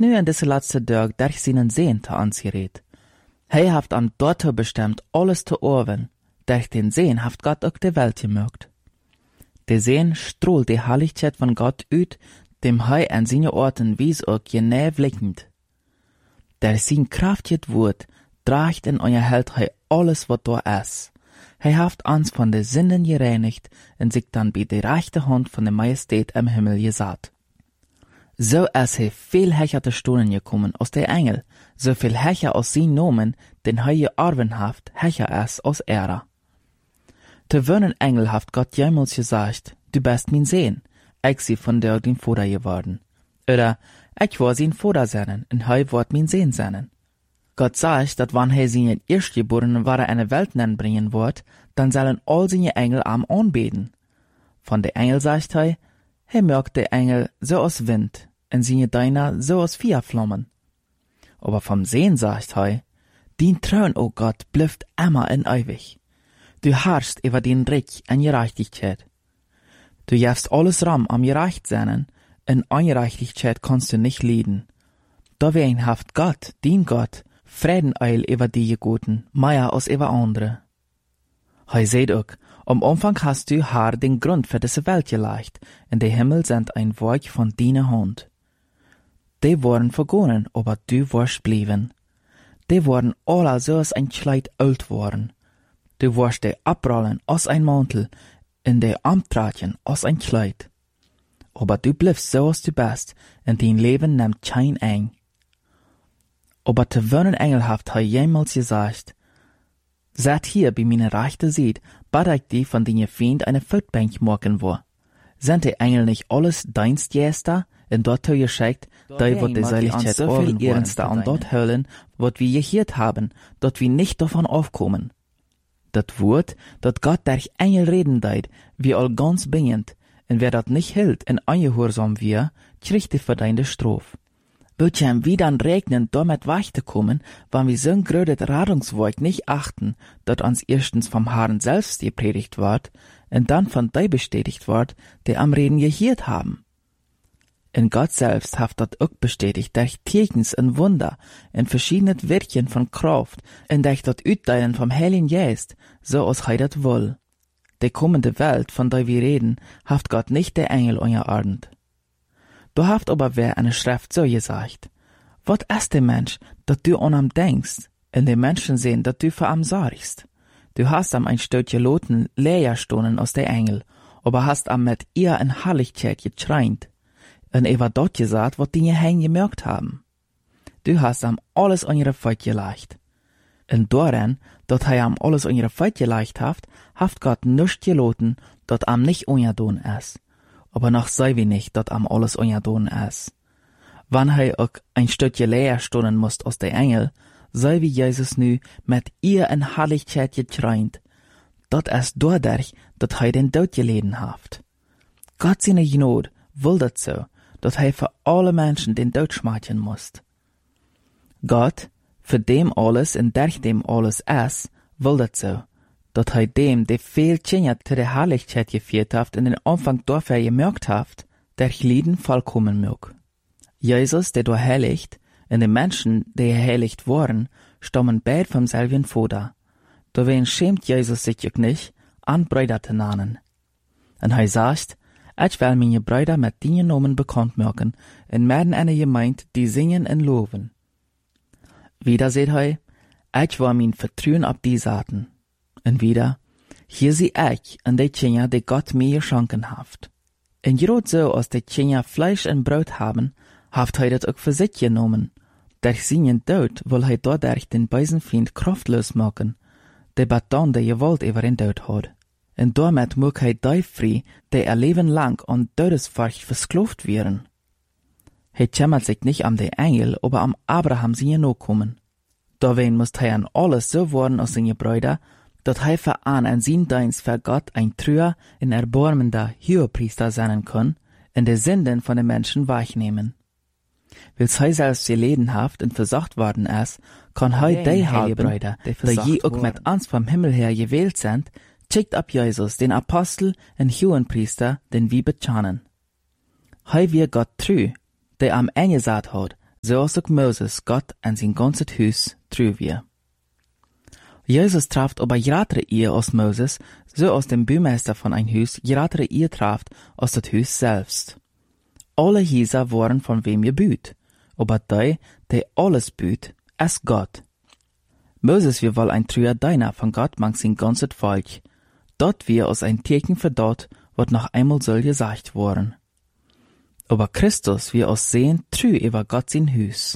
nu in deze laatste dag durch seinen Sehen te anzireed. Hij haft am dorte bestimmt alles te oorwen. Durch den Sehen haft Gott ook de Welt gemögt. De Sehen strahlt die Herrlichkeit von Gott uit, dem hij an seine Orten wies ook genäh blickend. Der sein kraftigt Wort draagt in euer Held hij alles wat da is. Hij haft ons von de Sünden gereinigt en sich dann bij de rechte Hand von der Majestät im Himmel gesatt. So is hij viel hecher te stonen gekommen aus der Engel, so viel hecher aus sein Nomen, den hij gearven haft, hecher is aus Ära. Te wönen Engel haft Gott jemals gesagt, du bist mein Sehen, ich sie von dir dein Vater geworden. Oder, ich war sein Vater seinen, und hij wird mein Sehen seinen. Gott sagt, dat wann hij seine Erstgeborenen ware eine Welt bringen wird, dann sollen all seine Engel am anbeten. Von der Engel sagt hij mögt der Engel so aus Wind, und seine Deiner so aus Feuerflammen. Aber vom Sehen sagt hij, din Thron, o Gott, blüfft immer in ewig. Du herrschst über den Recht und Gerechtigkeit. Du jefst alles ram am gerecht seinen, in Ungerechtigkeit kannst du nicht leiden. Dawein haft Gott, din Gott, Frieden eil über die Guten, mehr als über andere. Hij seht ook, am Anfang hast du haar den Grund für diese Welt gelegt, und die Himmel sind ein Werk von deiner Hand. Die waren vergonnen, aber du warst blieben. Die waren alle so als ein Kleid alt worden. Du warst die abrollen als ein Mantel, in die Amtratchen als ein Kleid. Aber du bliebst so als du bist, und dein Leben nimmt kein eng. Aber te wonen engelhaft hij jemals gesagt, seid hier bei meiner rechten Seite, bad ich die von deiner Feind eine Voetbank machen war. Sind die Engel nicht alles Dienstjester, in dort geschickt, da wird die Seligkeit so viel ernster an dort höllen, wat wir gehört haben, dort wir nicht davon aufkommen. Dat Wort, dat Gott durch Engel reden deit, wie all ganz bingend, und wer dat nicht hält und ungehorsam wir, kriegt die verdiente Strophe. Wird ja wie dann regnen, damit weiterkommen, wenn wir so'n grödet Radungswerk nicht achten, dat uns erstens vom Herrn selbst gepredigt wird, und dann von die bestätigt wird, die am Reden gehört haben. In Gott selbst haft dat auch bestätigt durch Tekens und Wunder, in verschiedenen Wirkchen von Kraft, und durch dat Uitteilen vom Heiligen Geist, so als hij dat will. Die kommende Welt, von der wir reden, haft Gott nicht der Engel unterordnet. Du haft aber wer eine Schrift so gesagt, wat ist der Mensch, dat du an am denkst, und die Menschen sehen, dat du für am sorgst. Du hast am ein Stück geloten Lehrstunden aus der Engel, aber hast am mit ihr in Herrlichkeit getreint, und über dort gesagt, wat die Hängen gemerkt haben. Du hast am alles an ihre Feut gelegt. Und daran, dat hij am alles an ihre Feut gelegt haft Gott nicht geloten, dat am nicht ungedon ist. Aber noch sei wie nicht, dat am alles ungedon ist. Wann hij auch ein Stückchen Lehrstunden musst aus der Engel, sei wie Jesus nu mit ihr in Herrlichkeit getreint. Dat ist dadurch, dat hij den Tod geleden haft. Gott seine Gnade will dat so, dat hij für alle Menschen den Tod schmeicheln musst. Gott, für dem alles und durch dem alles ist, will dat so, dat hij dem, der viel Kinder zu der Herrlichkeit geführt haft, in den Anfang dafür gemerkt haft, der Lieden vollkommen mög. Jesus, der du heiligt, und die Menschen, die heiligt waren, stammen beid vom selben Vater. Dawein schämt Jesus sich auch nicht, an Brüder zu nennen. Und hij sagt, ich will meine Brüder mit den Namen bekannt machen, und werden eine Gemeinde, die singen und loben. Wieder seht hij, ich war mein Vertrauen auf die Saaten. Und wieder, hier sie ich und die Kinder, die Gott mir geschenken haft. Und gerade so, als die Kinder Fleisch und Brot haben, haft hij das auch für sich genommen. Durch seinen Tod will hij dadurch den bösen Feind kraftlos machen, der dann der Gewalt über den Tod hat. Und damit mag hij die frei, die ihr Leben lang an Todesfurcht versklavt werden. Hij kümmert sich nicht um die Engel, aber am Abraham seine Nachkommen. Dawein muss hij an alles so worden als seine Brüder, dat hij für an sein Dienst für Gott ein treuer und erbarmender Hohepriester sein kann, und die Sünden von den Menschen wegnehmen. Weil's hij selbst geleden haft und versorgt worden ist, kann hij die Heilbrüder, die je auch mit uns vom Himmel her gewählt sind, schickt ab Jesus, den Apostel und Hohenpriester, den wir bekennen. Hij wir Gott treu, der am eingesagt hat, so als auch Moses Gott an sein ganzes Haus treu wir. Jesus traft aber gratere ihr als Moses, so als dem Bürgermeister von ein Haus gratere ihr traft als das Haus selbst. Alle Häuser waren von wem gebüht, aber der alles büht, ist Gott. Moses wir wohl ein treuer Diener von Gott mang sein ganzes Volk. Dort wir als ein Teken für dort, wat noch einmal soll gesagt worden. Aber Christus wir als sehen treu über Gott sein Haus.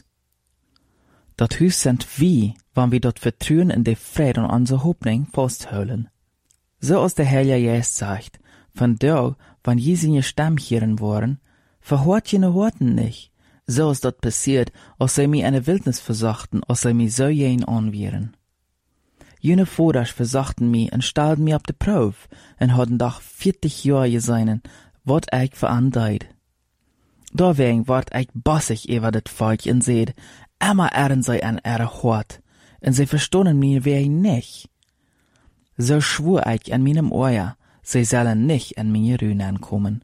Dat Haus sind wie, wann wir dort vertrauen in de Frieden und unsere Hoffnung festhalten. So als der Herr Jesus sagt, von der, wann je seine Stimme hören waren, verhört jene Worten nicht. So ist dort passiert, als sie mir eine Wildnis versachten, als sie mir so jen anwieren. Jene Voders versachten mir und stellten mir auf die Probe und hatten doch 40 Jahre gesehen, wat ich verandeit. Deswegen ward ich bossig über das Volk und seht, immer ehren sie an ihre Hort, und sie verstonden mir wer nicht. So schwur ich an meinem Ohr, sie sollen nicht an meine Rühnen kommen.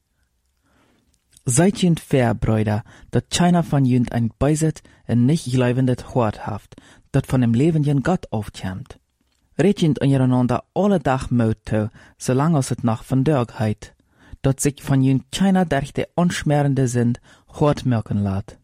Seid jünd fair, Brüder, dat keiner von jünd ein Beiset und nicht gleibendet Hort haft, dat von dem lebenden Gott aufkämmt. Red jünd untereinander alle Tag Mut zu, solange es et noch von Dörg heit, dat sich von jünd keiner durch die unschmerende sind, Hort merken lat.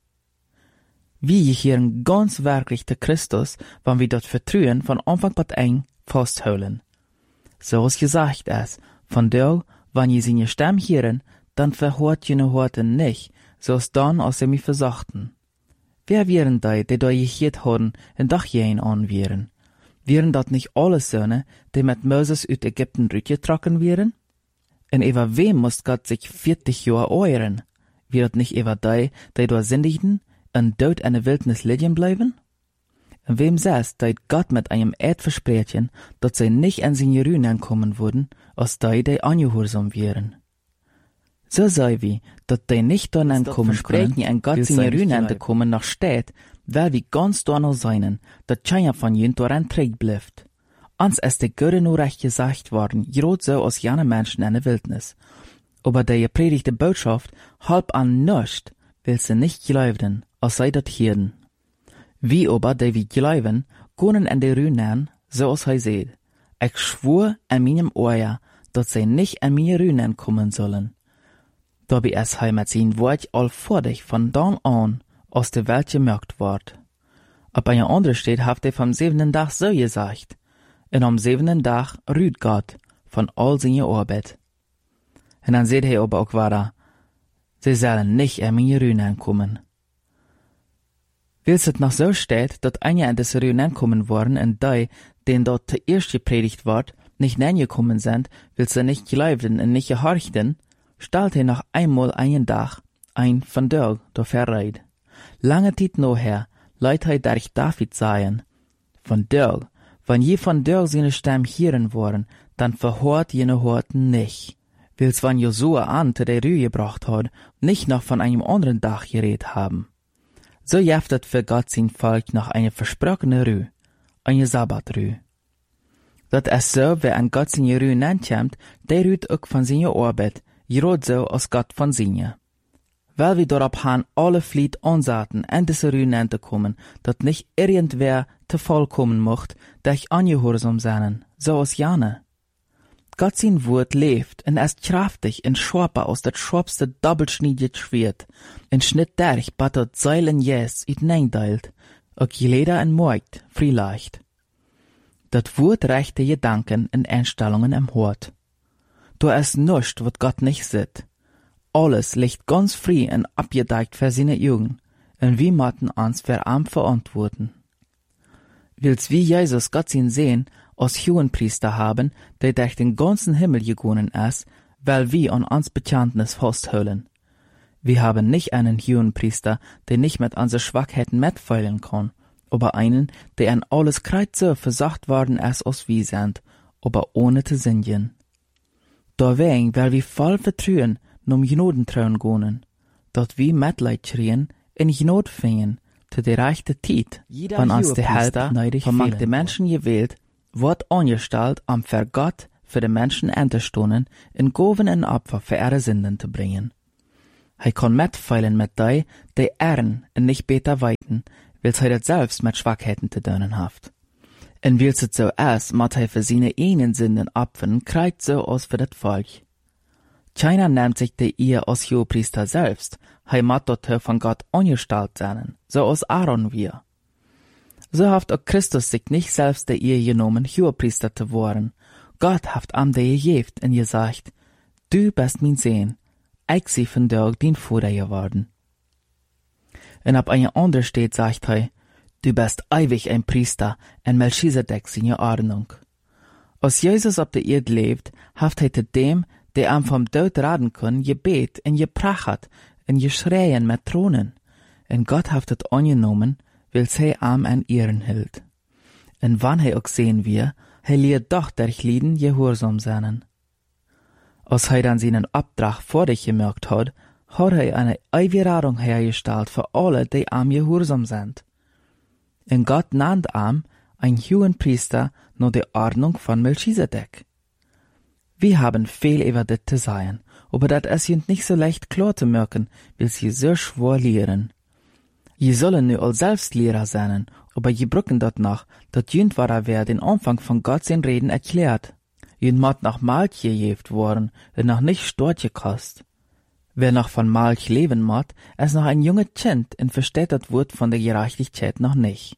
Wir hier ganz wirklich der Christus, wann wir dort vertrauen, von Anfang bis eng festhalten. So ist gesagt es, von der, wann je seine Stimme hören, dann verhört jene Horte nicht, so ist dann, als sie mich versachten. Wer wären die da gehört haben, und doch jen anwären? Wären dat nicht alle Söhne, die mit Moses aus Ägypten rückgetragen wären? Und über wem muss Gott sich 40 Jahre ehren? Wäret nicht über die da sündigten, und dort in der Wildnis liegen bleiben? Und wem saß, Gott mit einem Eid versprechen, dass sie nicht an seine Rühnen kommen würden, als die angehorsam wären. So sei wie, dass die nicht dann kommen können, an Gott seine Rühnen kommen noch steht, weil wir ganz noch seinen, dass keiner von ihnen daran trägt bleibt. Uns ist der Göre nur recht gesagt worden, gerade so als jene Menschen in der Wildnis. Aber die gepredigte Botschaft halb an nichts, will sie nicht glauben, als sei dat Hirden. Wie aber, die wir glauben, können in der Rühnen, so als er seht. Ich schwur an meinem Ohr, dass sie nicht an meine Rühnen kommen sollen. Dabei es heimat sein Wort allvordig von dann an aus der Welt gemerkt ward. Ab einer anderen steht, haft er vom 7. Tag so gesagt. Und am 7. Tag rüht Gott von all seine Arbeit. Und dann seht er aber auch weiter, sie sollen nicht an meine Rühnen kommen. Wils het noch so steht, dass einige an diese Rühnen kommen worden und die, denen dort zuerst gepredigt ward, nicht gekommen sind, weil sie nicht glaubten und nicht gehorchten, stellt er noch einmal einen Tag ein von der verreit. Lange Zeit nachher, leid er durch David sagen, von der, wenn je von der seine Stimme hören wollen, dann verhört jene Horten nicht. Wils wann Josua an zu der Rühe gebracht hat, nicht noch von einem anderen Tag geredet haben. So jeftet für Gott sein Volk noch eine versprochene Rühe, eine Sabbatrühe. Dat ist so, wer an Gott seine Rühe nennt, der rüht auch von seiner Arbeit, gerade so als Gott von seiner. Weil wir darauf haben, alle Flied ansaten, in diese Rühe zu kommen, dat nicht irgendwer zu vollkommen mocht, durch angehorsam sein, so als Jane. Gott sein Wort lebt und ist kraftig und scharper aus das scharfste doppelschneidige Schwert, und schnitt durch, bat dat Seilen jes uitneindeilt, auch jeder en Markt vielleicht. Dat Wort rechte Gedanken und Einstellungen im Hort. Da ist nichts, wat Gott nicht sieht. Alles liegt ganz frei und abgedeckt für seine Augen, und wir matten uns für arm verantworten. Wils wie Jesus Gott sein sehen, als Hohenpriester haben, der durch den ganzen Himmel gegangen ist, weil wir an uns Bekenntnis festhalten. Wir haben nicht einen Hohenpriester, der nicht mit unseren Schwachheiten mitfeilen kann, aber einen, der an alles Kreuz so versagt worden ist, als wir sind, aber ohne zu sündigen. Deswegen, weil wir voll vertrauen, um Gnoden trauen gehen, dort wir Mitleid schrien, in Gnod fingen, zu der rechten Zeit, wenn uns der Helfer von den Menschen gewählt, wird angestellt, um für Gott, für die Menschen einzustunden, in Goven und Opfer für ihre Sünden zu bringen. Hij kon metfeilen met die Ehren en nicht beter weiten, wils hij dat selbst met Schwachheiten te doen haft. En wils het so is, mat hij für seine einen Sünden opfern, kreit so aus für dat Volk. Keiner nimmt sich de Ehe als Hohepriester selbst, hij mat dort von Gott angestalt sein, so als Aaron wir. So haft auch Christus sich nicht selbst der Ehe genommen, Hohepriester zu worden. Gott haft am de gejeft en gesagt, du bist mein Sohn, ich sie von dir din Vater geworden. En ab einer anderen steht sagt hij, du bist ewig ein Priester, en Melchisedek seine Ordnung. Als Jesus auf der Erde lebt, haft hij te dem, der am vom Tod raden kann, gebet en geprachat en geschreien mit Thronen. En Gott haft het angenommen, wils hij am an Ehren hielt. En wann hij auch sehen wir, hij leert doch durch Lieden gehorsam sein. Als hij dan seinen Abtrag vor dich gemerkt hat hij eine Eiwieradung hergestellt für alle, die am gehorsam sind. En Gott nannt am ein hohen Priester nach der Ordnung von Melchisedek. Wir haben viel über das zu sagen, aber das ist jünd nicht so leicht klar zu merken, weil sie so schwer lehren. Je sollen nu al selbst Lehrer sein, aber je brücken dort nach, dat jünd war wer den Anfang von Gott sein Reden erklärt. Jünd mat nach Malch gejeft worden, und noch nicht stort gekost. Wer noch von Malch leben mat, ist noch ein junge Kind und versteht das Wort von der Gerechtigkeit noch nicht.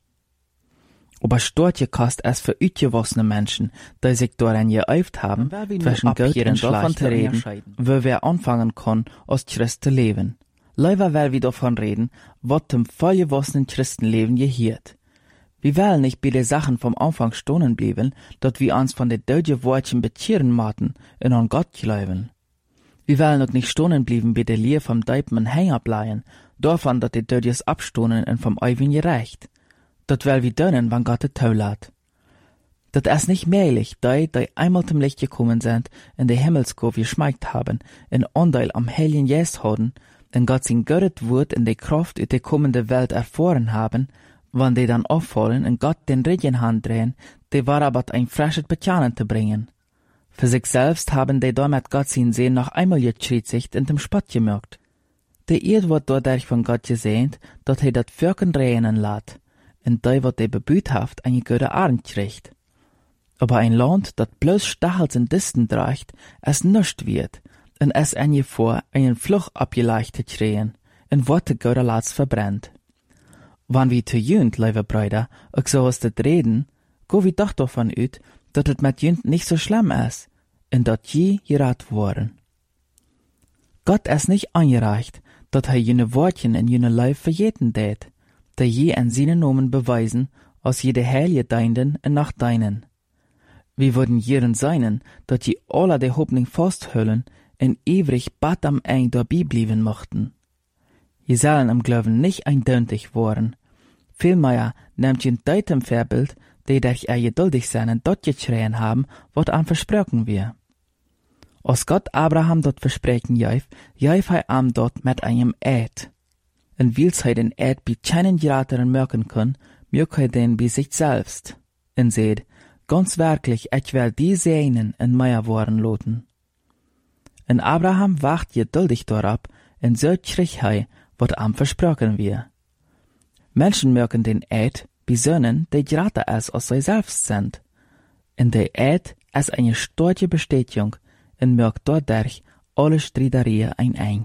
Aber stort gekost ist für utgewossene Menschen, die sich daran geäuft haben, zwischen Gott und davon zu reden, wo wer anfangen kann, als Christ zu leben. Leider will wir davon reden, was dem vollgewossenen Christenleben gehört. Wir wollen nicht bei den Sachen vom Anfang stohnen bleiben, dass wir uns von den deutschen Worten bekehren maten und an Gott glauben. Wir wollen auch nicht stohnen bleiben bei der Lehre vom Deipen Hänger bleiben, davon, dass die Deutsches abstohnen und vom Eiwin gerecht. Das will wir dönen, wann Gott es zulässt. Das ist nicht möglich, die einmal zum Licht gekommen sind, in die Himmelskurve geschmeckt haben, in Anteil am Heiligen Geist haben, denn Gott sein Göttet Wort in die Kraft in die kommende Welt erfahren haben, wann die dann auffallen und Gott den Regen handrehen, die war aber ein frisches Bekennen zu bringen. Für sich selbst haben die damit Gott sein Sehen noch einmal getschritzigt und dem Spott gemerkt. Die Erde wird dadurch von Gott gesehnt, dass das Völkern regnen lässt, und die wird die bebüthaft eine gute Arend kriegt. Aber ein Land, das bloß Stachels und Disten trägt, es nischt wird, und es eine vor, einen Fluch abgeleicht zu kriegen, und Worte Gott Latz verbrennt. Wann wir zu jünd, liebe Brüder, auch so aus das reden, go wir doch davon ut, dass es mit jünd nicht so schlimm ist, und dat je gerat worden. Gott ist nicht angereicht, dass er jene Wortchen in jene Leib verjeten tät, der je an seinen Namen beweisen, aus jede Heilige deinden und nach deinen. Wir würden jeren seinen, dass je alle der Hoffnung festhüllen, und ewig bad am Eng dabei blieben mochten. Je sollen am Glauben nicht eindeutig worden. Vielmehr nehmt ihr deitem Vorbild, die durch geduldig sein und dort geschrien haben, was an versprochen wir. Als Gott Abraham dort versprechen jäuf er am dort mit einem Eid. Und wils er den Eid bei keinen Gerateren merken kann, mögt er den bei sich selbst. Und seht, ganz wirklich, ich will die Seinen in Meier worden loten. Und Abraham wacht geduldig darauf, und so kriegt er, was am versprochen wir. Menschen mögen den Eid besönnen, die gerade als sie selbst sind. Und der Eid ist eine starke Bestätigung und mögt dadurch alle Streitereien ein.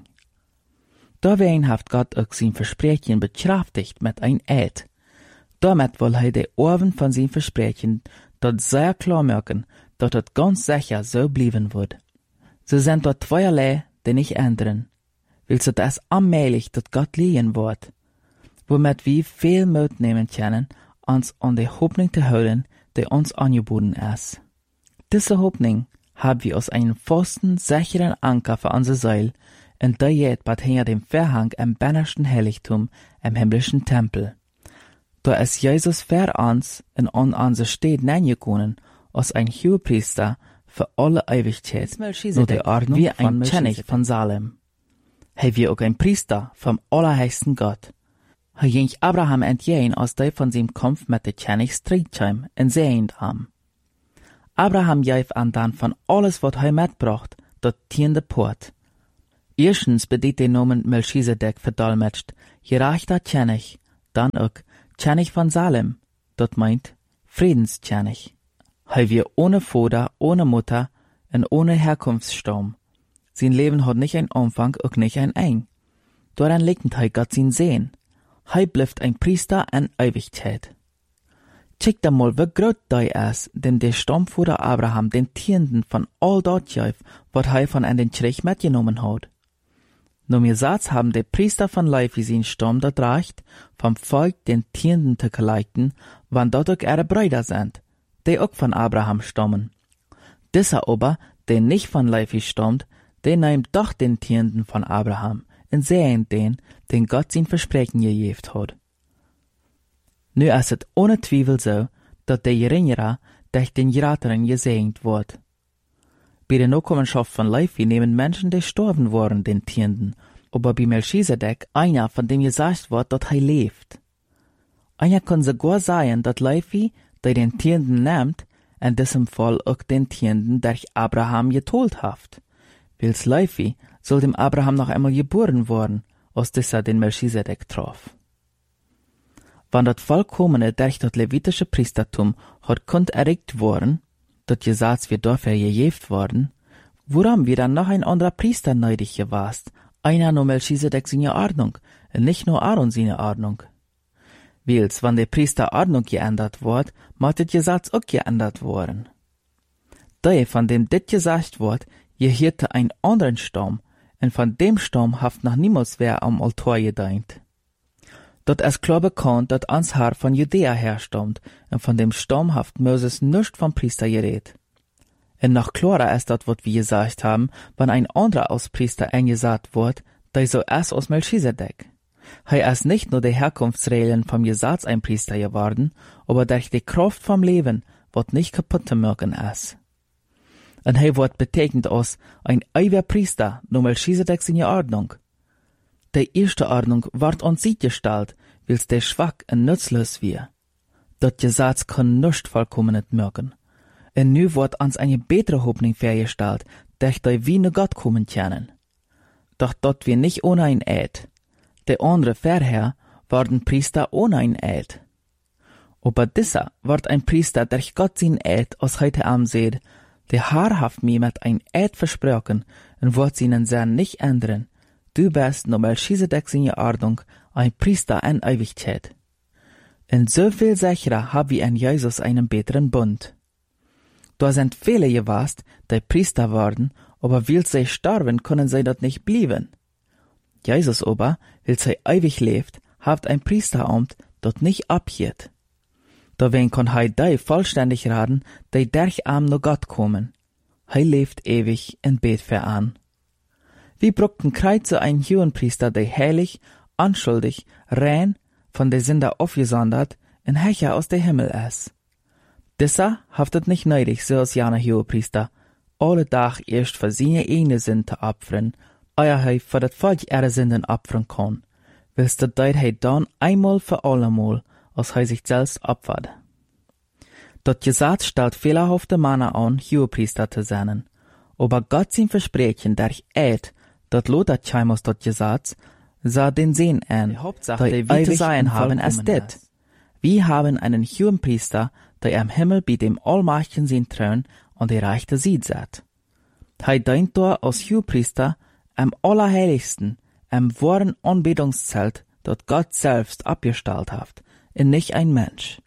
Dawein hat Gott auch sein Versprechen bekraftigt mit ein Eid. Damit will er die Ohren von sein Versprechen dort sehr klar merken, dass es ganz sicher so bleiben wird. So sind dort zweierlei, die nicht ändern. Willst du das allmählich, dass Gott liegen wird? Womit wir viel Mut nehmen können, uns an die Hoffnung zu halten, die uns angeboten ist. Diese Hoffnung haben wir aus einem festen, sicheren Anker für unsere Seele, und der geht bald hinter dem Vorhang im innersten Heiligtum, im himmlischen Tempel. Da ist Jesus für uns und an unsere Stadt hineingekommen, als ein Hohepriester für alle Ewigkeit, nur der Ordnung wie ein König von Salem. Er wie auch ein Priester vom allerhöchsten Gott. Er ging Abraham entgegen, als der von seinem Kampf mit der König Streitscheim und sehend am. Abraham gab an dann von alles, was er mitbracht, dort tiende Port. Erstens bedient den Nomen Melchisedek verdolmetscht, gerechter König, dann auch König von Salem, dat meint Friedenskönig. Hei wir ohne Vater, ohne Mutter und ohne Herkunftsstamm. Sein Leben hat nicht ein Umfang, auch nicht ein Eng. Daran liegt hei Gott sein Sehen. Hei bleibt ein Priester an Ewigkeit. Check da mal, wie groß dei ist, denn der Stammvater Abraham den Tienden von all dort jäuf, wat hei von an den Kirch mitgenommen hat. Nur mir Satz haben die Priester von Levi sein Stamm dort reicht, vom Volk den Tienden zu geleiten, wann dort auch ihre Brüder sind, die auch von Abraham stammen. Dieser aber, der nicht von Levi stammt, der nimmt doch den Tienden von Abraham und sehen den Gott sein Versprechen gegeben hat. Nu ist es ohne Zweifel so, dass der Geringere durch den Größeren gesegnet wird. Bei der Nachkommenschaft von Levi nehmen Menschen, die gestorben waren, den Tienden, aber bei Melchisedek einer, von dem gesagt wird, dass er lebt. Einer kann sogar sagen, dass Levi, der den Tienden nimmt, in diesem Fall auch den Tienden durch Abraham geteilt hat. Wils Levi soll dem Abraham noch einmal geboren worden, als dieser den Melchisedek traf. Wann das Vollkommene durch das levitische Priestertum hat kund erregt worden, das Gesetz wird dafür gegeben worden, woran wir dann noch ein anderer Priester neidig gewast, einer nur Melchisedek seine Ordnung, und nicht nur Aaron seine Ordnung. Wils, wann der Priester Ordnung geändert wird, muss das Gesetz auch geändert worden. Der, von dem dit gesagt wird, gehörte ein anderen Stamm, und von dem Stamm haft noch niemals wer am Altar gedient. Dort ist klar bekannt, dass ans Haar von Judäa herstammt, und von dem Stamm haft Moses nicht vom Priester geredet. Und noch klarer ist das, was wir gesagt haben, wenn ein anderer als Priester eingesagt wird, der so ist als Melchisedek. Er ist nicht nur die Herkunftsregeln vom Gesetz ein Priester geworden, aber durch die Kraft vom Leben, was nicht kaputt zu machen ist. Und er wird betegnet als ein ewiger Priester, nur Melchisedek seine Ordnung. Die erste Ordnung wird uns Sieg gestellt, weil's der schwach und nutzlos wir. Das Gesetz kann nicht vollkommen machen. Und nu wird uns eine bessere Hoffnung vorgestellt, durch die wir nur Gott kommen können. Doch dort wir nicht ohne ein Eid. Die andere vorher waren Priester ohne ein Eid. Aber dieser wird ein Priester durch Gott sein Eid aus heute Abend sieht, der haarhaft mir mit ein Eid versprochen und wird seinen Sinn nicht ändern. Du bist nur Melchisedek seine Ordnung, ein Priester in Ewigkeit. Und so viel sicherer haben wir in Jesus einen besseren Bund. Da sind viele gewast, die Priester worden, aber weil sie sterben, können sie dort nicht bleiben. Jesus aber, weil sie ewig lebt, hat ein Priesteramt, dort nicht abgeht. Dawen kann die vollständig raten, die durch am nur Gott kommen. Lebt ewig und bet für an. Wir brauchten Kreuze ein Hohenpriester, der heilig, unschuldig, rein, von der Sünder aufgesondert, und Herrscher aus der Himmel ist. Dieser haftet nicht neidig, so als jener Hohenpriester, alle Tag erst für seine eigene Sünde opfern, euer für das Volk ihre Sünden opfern kann, willst du deit dann einmal für allemal, als sich selbst opfert. Das Gesetz stellt fehlerhafte Männer an, Hohenpriester zu sein, aber Gott sein Versprechen durch Eid, dat lotet scheinbar das Gesetz, sah den Sinn an, die wir zu sein haben als dit. Wir haben einen Hohenpriester, der am Himmel bei dem Allmächtigen sein Thron und die rechte Seite sitzt. Dient da als Hohenpriester am Allerheiligsten, am wahren Anbetungszelt, das Gott selbst abgestellt hat, und nicht ein Mensch.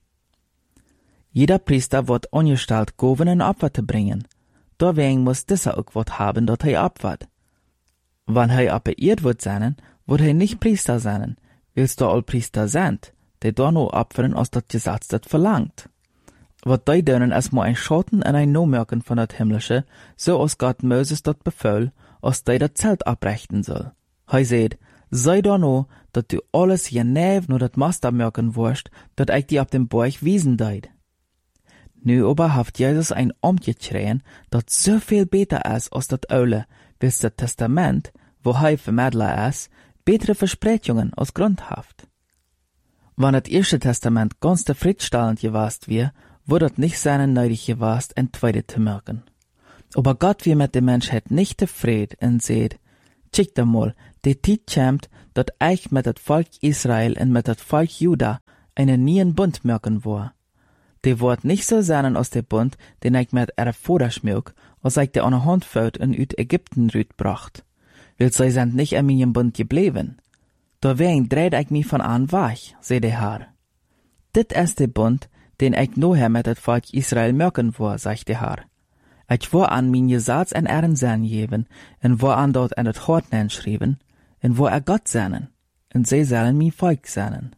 Jeder Priester wird angestellt, Gaben und Opfer zu bringen. Deswegen muss dieser auch was haben, das opfert. Wenn operiert wird sein, wird nicht Priester sein, willst du all Priester sind, die da nur opfern, als das Gesetz das verlangt. Was die dürfen, ist nur ein Schatten und ein Nomerken von das Himmlische, so als Gott Moses das befahl, als die das Zelt abbrechen soll. Seht, sei da nur, dass du alles genau nur das Master merken wirst, dat ich dir auf dem Berg wiesen deit. Nu aber haft Jesus ein umgeschrien, dat so viel besser ist als das Aule, bis das Testament, wo Vermittler ist, bessere Versprechungen als Grund haft. Wenn das erste Testament ganz zufriedenstellend gewast wir, wurde es nicht seinen nötig gewast, ein zweites zu merken. Aber Gott wir mit der Menschheit nicht zufrieden und seht, Schick da mal, die Tijd kämt, dat ich mit het Volk Israel und mit het Volk Juda einen neuen Bund machen will. Die wordt nicht so sein aus der Bund, den ich mit ihrer Vaterschmilk, als ich die an der Hand führt und uit Ägypten rütbracht. Weil sie sind nicht in meinem Bund geblieben. Dawein dreht ich mich von an weg, sei der Herr. Dit ist der Bund, den ich nachher mit het Volk Israel machen will, sagt der Herr. Ich will an mein Gesetz en Ehren sein geben, und will an dort in het Hort schreiben, und will Gott sein, und sie sollen mein Volk sein.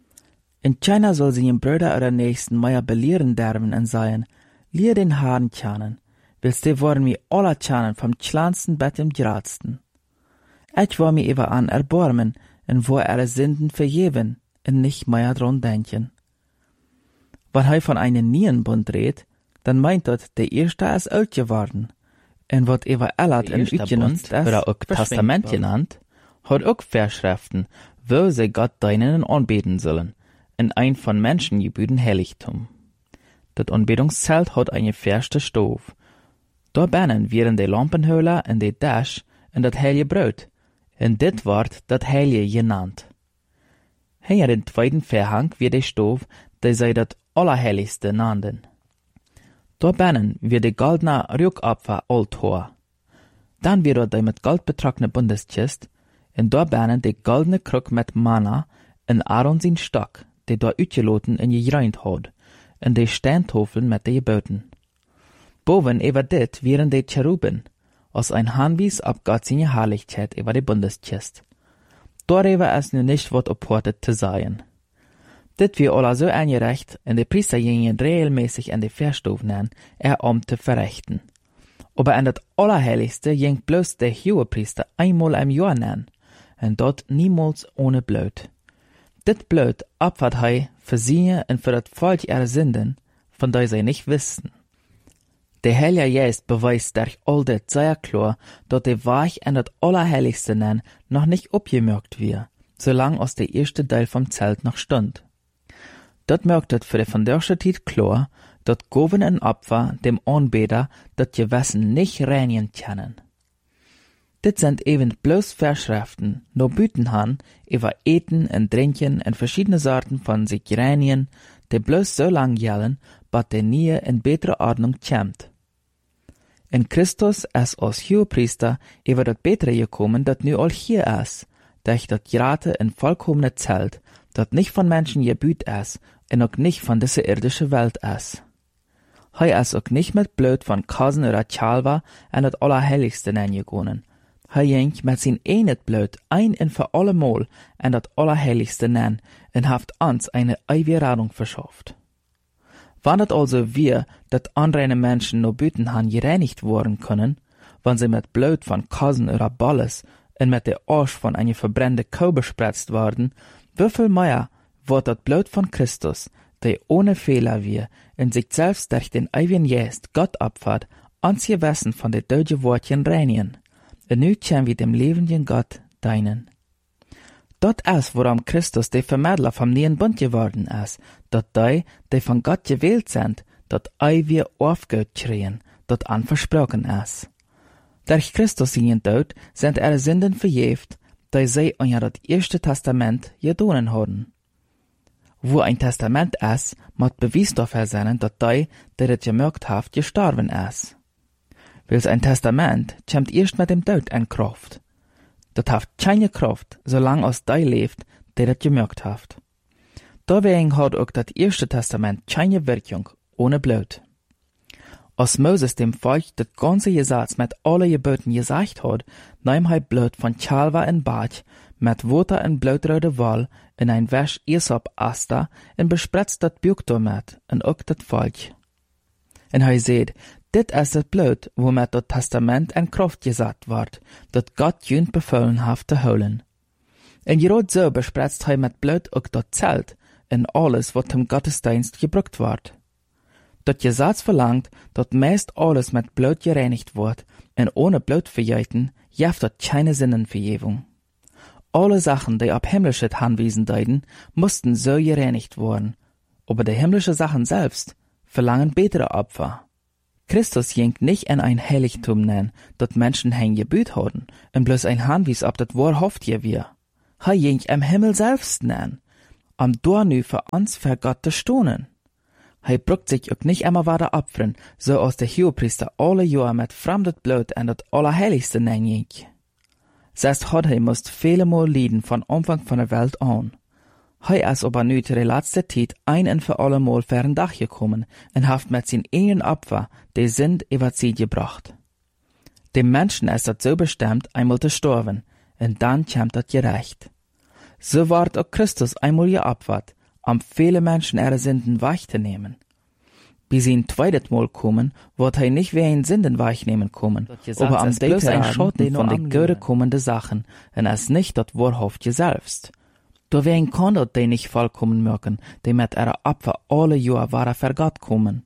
In China soll sie ihren Bruder oder Nächsten mehr belehren derben und sagen, lehr den Herrn kennen, willst die wollen mir alle kennen, vom kleinsten bis zum größten. Ich will mir über an erbarmen, und will ihre Sünden vergeben, und nicht mehr dran denken. Wenn er von einem neuen Bund redet, dann meint er, der erste ist alt geworden. Und wird über Ellat und utgenutzt ist, oder auch Testament genannt, hat auch Verschriften, wo sie Gott deinen anbeten sollen, in ein von Menschen gebührten Heiligtum. Das Anbetungszelt hat eine feste Stove. Da binnen wären die Lampenhöhler und die Dash und das heilige Brot. Und dit wird das Heilige genannt. Hinter den zweiten Vorhang wird die Stove, die sie das Allerheiligste nannten. Da binnen wird die goldene Rückopfer Altar. Dann wird die mit Gold betragene Bundeskist, und da binnen die goldene Krug mit Manna und Aaron sein Stock, die da utgeloten und gereint hat, und die Steintafeln mit den Geboten. Boven über dit wären die Cheruben, als ein Handwies ab Gott seine Herrlichkeit über die Bundeskist. Darüber ist nur nicht was opportet zu sein. Dit wir alle so eingerecht, und die Priester gingen regelmäßig in die Verstufen an, zu verrichten. Aber in das Allerheiligste ging bloß der Hohepriester einmal im Jahr an, und dort niemals ohne Blut. Dit Blut opfert er für sie und für das Volk ihre Sünden, von der sie nicht wissen. Der Heilige Geist beweist durch all das sehr klar, dass der Weg in das Allerheiligste noch nicht abgemerkt wird, solange aus der erste Teil vom Zelt noch stund. Dat merkt het für die von der Zeit klar, dat Goven en Opfer dem Anbeter dat Gewissen nicht reinigen können. Dit sind eben bloß Verschriften, no büten han, über Eten und Trinken und verschiedene Sorten von sich reinigen, die bloß so lang gelten, bis die nie in bessere Ordnung kommt. In Christus ist als Hohepriester über das Bessere gekommen, dat nu all hier ist, durch das gerade in vollkommene Zelt, dat nicht von Menschen gebüht ist, und auch nicht von dieser irdischen Welt ist. Er ist auch nicht mit Blut von Kasen oder Chalva in das Allerheiligste hineingegangen. Er ging mit sein eigenes Blut ein und für allemal in das Allerheiligste hinein und hat uns eine ewige Rettung verschafft. Wann das also wir, dat unreine Menschen nur büten han gereinigt worden können, wenn sie mit Blut von Kasen oder Balles und mit der Arsch von einer verbrennte Kuh bespritzt worden, wieviel mehr wird das Blut von Christus, der ohne Fehler wir, in sich selbst durch den ewigen Geist Gott opfert, uns Gewissen von den deutschen Wortchen reinigen. Und nu können wir dem lebenden Gott dienen. Dort ist, worum Christus der Vermittler vom neuen Bund geworden ist, dort die von Gott gewählt sind, dort wir aufgehört kriegen, dort anversprochen ist. Durch Christus seinen Tod sind ihre Sünden verjäft, die sie unter das erste Testament gedonen haben. Wo ein Testament ist, muss Beweis dafür sein, dass die das gemerkt hat, gestorben ist. Weil ein Testament kommt erst mit dem Tod in Kraft. Das hat keine Kraft, solange es die lebt, der das gemerkt hat. Deswegen hat auch das erste Testament keine Wirkung ohne Blut. Als Moses dem Volk das ganze Gesetz mit allen Geboten gesagt hat, nahm er Blut von Chalva in Bad, mit Wasser in blutrode Woll, in ein Wäsch Esop-Aster, und bespritzt das Buch damit, und auch das Volk. Und er sagt, dit ist das Blut, womit das Testament in Kraft gesetzt wird, dat Gott jünd befohlen hat zu holen. Und gerade so bespritzt er mit Blut auch das Zelt, und alles, was zum Gottesdienst gebraucht wird. Das Gesetz verlangt, dass meist alles mit Blut gereinigt wird, und ohne Blutverjeiten jaft das keine Sinnenvergebung. Alle Sachen, die ab himmlische Handwesen deuten, mussten so gereinigt werden, aber die himmlische Sachen selbst verlangen bessere Opfer. Christus ging nicht in ein Heiligtum nennen, dat Menschen hein gebüht hadden, en bloß ein Handwies ab dat wahrhaft je wir. Hij ging im Himmel selbst nennen, am dor nu für uns für Gott zu stonen. Hij bruckt sich auch nicht immer weiter opfern, so als der Hohepriester alle Jahr mit fremdet Blut an das Allerheiligste nennen ging. Selbst hat hij musst viele Mal leiden von Anfang von der Welt an. Hij is aber nu ter laatste tijd ein en für alle Mal für ein Dach gekommen und haft mit sin eigenen Opfer die Sünd über sie gebracht. Dem Menschen ist das so bestimmt, einmal zu sterben, und dann kommt das Gerecht. So ward auch Christus einmal geopfert, um viele Menschen ihre Sünden wegzunehmen. Bis sie ein zweites Mal kommen, wird hij nicht wie ein Sünden wegnehmen kommen, aber am bloß ein Schatten von den Göre kommende Sachen, und es nicht das Wahrhaftige selbst. Da wen kann dat die nicht vollkommen merken, die mit ihrer Opfer alle Jahr waren für Gott kommen.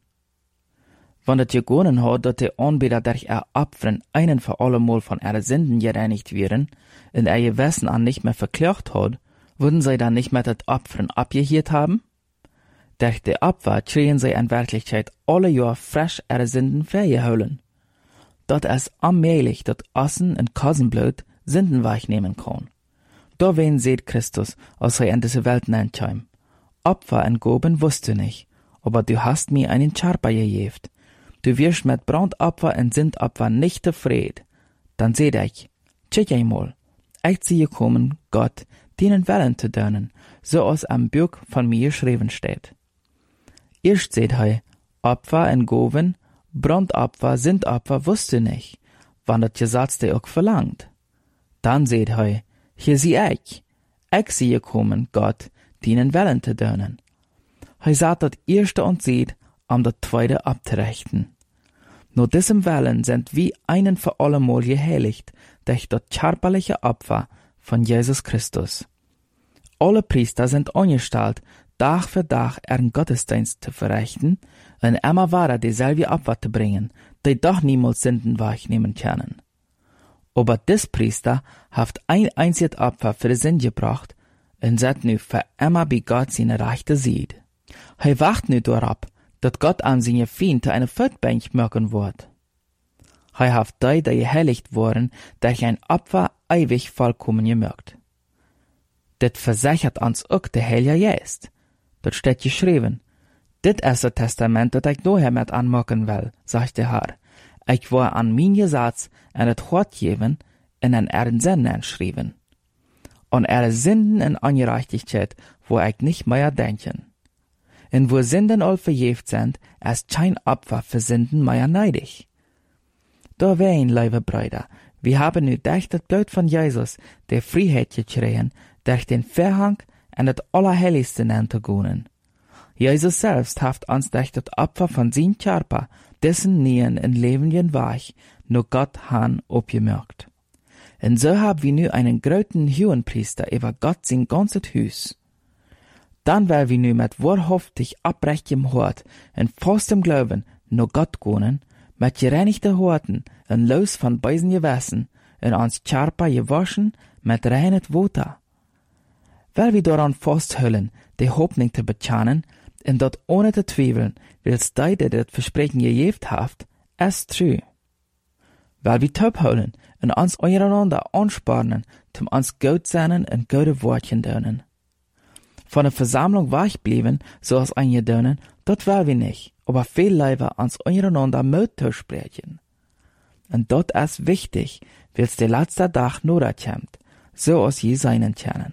Wenn het gegonnen hat, dat die Anbeter durch ihr Opfern einen für alle Mal von ihren Sünden gereinigt wären, und ihr Gewissen an nicht mehr verklagt hat, würden sie dann nicht mehr das Opfern abgehielt haben? Durch die Opfer kriegen sie in Wirklichkeit alle Jahr frisch ihre Sünden vergeholen. Dat es allmählich dat Essen und Kassenblut Sünden wegnehmen kann. Da wen seht Christus, als er in diese Welt nennt. Opfer und Goben wusst du nicht, aber du hast mir einen Charper gegeben. Du wirst mit Brandopfer und Sündopfer nicht zufrieden. Dann seht ich, check einmal, ich sehe kommen, Gott, dienen Willen zu dienen, so als am Buch von mir geschrieben steht. Erst seht hij, Opfer und Goben, Brandopfer, Sündopfer wusst du nicht, wann das Gesetz dir auch verlangt. Dann seht hij, hier sehe ich sehe kommen, Gott, dienen Willen zu dienen. Hij sagt das erste und sieht, das zweite abzurechten. Nur diesem Willen sind wir einen für allemal geheiligt durch das körperliche Opfer von Jesus Christus. Alle Priester sind angestellt, Tag für Tag ihren Gottesdienst zu verrichten und immer weiter dieselbe Opfer zu bringen, die doch niemals Sünden wegnehmen können. Aber des Priester hat ein einziges Opfer für die Sünde gebracht und set nu für immer bei Gott seine Rechte sieht. Hij wacht nu darauf, dass Gott an seine Feinde eine Voetbank machen wird. Hij hat die geheiligt worden, durch ein Opfer ewig vollkommen gemerkt. Das versichert uns auch der Heilige Geist. Das steht geschrieben. Dit ist das Testament, das ich nachher mit anmachen will, sagt der Herr. Ich war an mein Gesetz en het Wort geben en an ihren Sünden schreiben. An ihre Sünden und Ungerechtigkeit, wo ich nicht mehr denken. Und wo Sünden all verjäft sind, ist kein Opfer für Sünden mehr neidig. Da wein, liebe Brüder, wir haben nu durch das Blut von Jesus die Freiheit gekriegt, durch den Verhang en het Allerheiligste zu gehen. Jesus selbst hat uns durch das Opfer von sein Körper dessen Nähen in lebenden Weich nur Gott han opgemerkt. Und so haben wir nu einen großen Hohenpriester über Gott sein ganzes Hus. Dann will wir nu mit wahrhaftig abrechtem Hort und festem Glauben nur Gott gehen, mit gereinigten Horten und los von bösen Gewissen und uns Körper gewaschen mit reinem Wasser. Weil wir daran festhüllen, die Hoffnung zu bekennen, und dort ohne zu zweifeln, wills die, die das Versprechen gegeben habt, ist true. Weil wir topholen und uns einander anspornen, zum uns gut sein und gute Wortchen dönen. Von der Versammlung wegbleiben, so als eingedönen, dort will wir nicht, aber viel lieber uns einander Mut zu sprechen. Und dort ist wichtig, wills der letzte Tag nur kommt, so als je seinen können.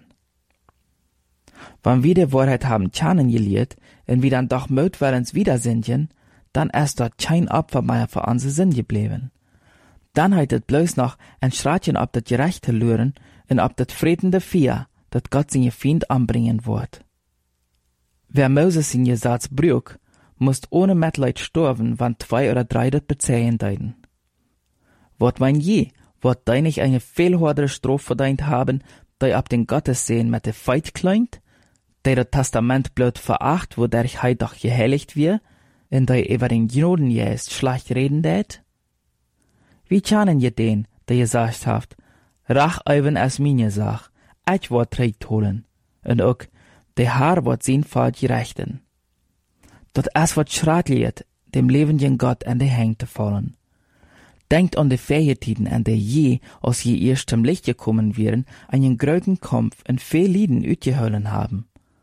Wenn wir die Wahrheit haben kennengelernt und wir dann doch mutwillens wieder sind, dann ist dort kein Opfer mehr für unsere Sinn geblieben. Dann hat es bloß noch ein Schratchen ob das Gerechte lören und ob das friedende Vier, das Gott seine Feind anbringen wird. Wer Moses sein Gesetz brüch, muss ohne Mitleid sterben, wann 2 oder 3 das bezeihen deuten. Wird mein je, wird de nicht eine viel höhere Strafe verdient haben, die ab den Gottessehen mit der Feit kleint, der das Testamentblut veracht, wodurch hei doch geheiligt wird, und der über den Gnodengeist schlecht reden tät? Wie kennen je den, der gesagt hat, Rach even es meine Sach, ich wird recht holen, und auch, der Herr wird sein Fall gerechten. Dat es wat schratliert, dem lebendigen Gott an die Hände zu fallen. Denkt an die Feiertiden, an der je, als je erst zum Licht gekommen wären, einen großen Kampf und viel Lieden uitgeholen haben.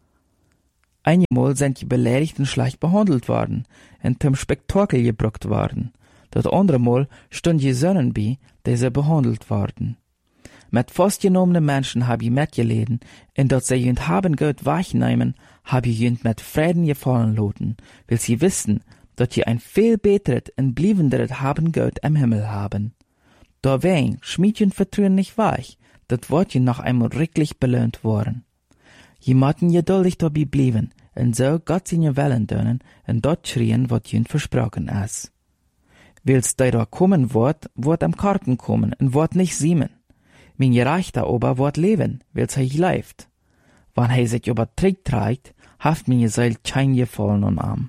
Einmal sind je beleidigt und schlecht behandelt worden und zum Spektakel gebracht worden. Das andere Mal stund je Sönnen bei, die sie behandelt worden. Mit festgenommenen Menschen hab je mitgeleden, und dat sie jünd haben Gott wegnehmen, hab je jünd mit Frieden gefallen loten, weil sie wissen, dat je ein viel beteret und bliebenderet haben Gott im Himmel haben. Dawein schmied jünd Vertrauen nicht weich, dat wird je noch einmal richtig belohnt worden. Je matten geduldig dabei blieben, und so Gott seine Wellen dönen, und dort schrien, wat jünd versprochen is. Wils der da kommen wird am Karten kommen, und wird nicht siemen. Mein Gerechter aber wird leben, wils er leift. Wann er sich überträgt trägt, haft meine Seele kein Gefallen und Arm.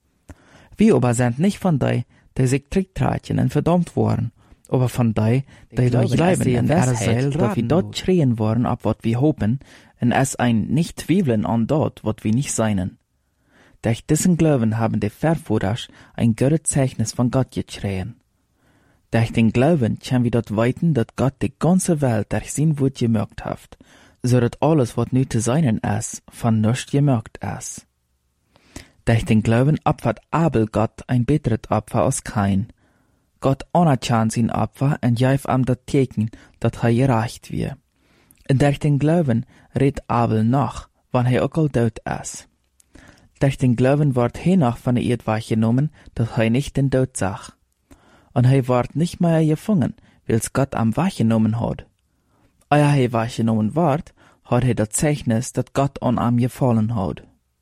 Wir aber sind nicht von dei, die sich tricktragen und verdammt worden, aber von dei, die da bleiben und Seele, dass wir dort schreien worden, ab wat wir hoffen, und es ein nicht zweifeln an dort, wat wir nicht seinen. Durch diesen Glauben haben die Verführers ein gutes Zeichnis von Gott geschrien. Durch den Glauben können wir dort weiten, dass Gott die ganze Welt durch sein Wort gemerkt hat, so dass alles, was nötig seinen ist, von nichts gemerkt ist. Durch den Glauben opfert Abel Gott ein besseres Opfer als Kain. Gott anerkennt sein Opfer und gäf ihm das Teken, dass er gerecht wird. Und durch den Glauben redet Abel noch, wann er auch tot ist. Durch den Glauben wird er noch von der Erde weggenommen, dass er nicht den Tod sah. Und er wird nicht mehr gefangen, weil's Gott am weggenommen hat. Ehe er weggenommen wird, hat er das Zeichnis, dass Gott an ihm gefallen hat.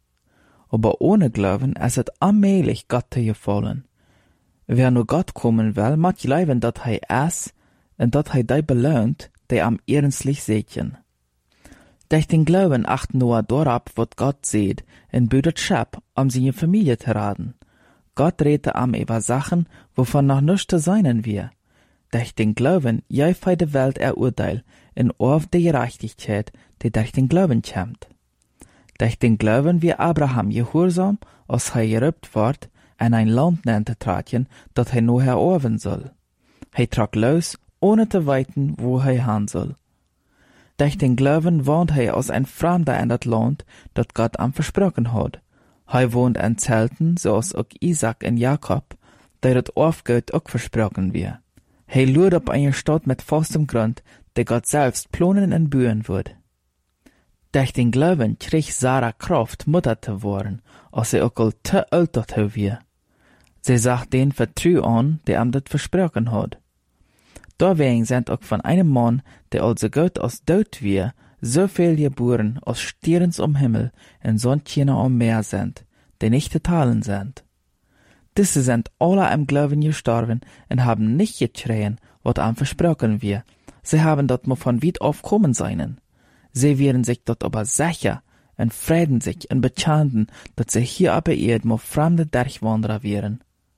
Aber ohne Glauben ist es allmählich Gott zu gefallen. Wer nur Gott kommen will, mag glauben, dass er ist und dass er die belohnt, die am ernstlich sehen. Durch den Glauben achten Noah darauf, was Gott sieht, und bietet Schab, um seine Familie zu raten. Gott redete am über Sachen, wovon noch nichts zu sein wir. Durch den Glauben jäuf die Welt Urteil in auf die Gerechtigkeit, die durch den Glauben kommt. Durch den Glauben wie Abraham gehorsam, als er gerübt wird, in ein Land nannte traten, dat er nur erobern soll. Er trag los, ohne zu weiten, wo er hin soll. Durch den Glauben wohnt er als ein Fremder in das Land, dat Gott ihm versprochen hat. Er wohnt in Zelten, so als auch Isaac und Jakob, der das Aufgott auch versprochen wird. Er lurt auf eine Stadt mit festem Grund, der Gott selbst planen und bühen wird. Durch den Glauben krieg Sarah Kraft, Mutter zu werden, als sie auch zu alt dazu war. Sie sagt den Vertrauen an, der ihm das versprochen hat. Deswegen sind auch von einem Mann, der also Gott als tot war, so viel geboren, als Stierens am Himmel und Sonnenkinder am Meer sind, die nicht zu teilen sind. Diese sind alle im Glauben gestorben und haben nicht geschrien, was ihm versprochen wird. Sie haben dort nur von weit auf kommen seinen. Sie wären sich dort aber sicher und freuen sich und bekannten, dass sie hier auf der Erde nur fremde Durchwanderer wären.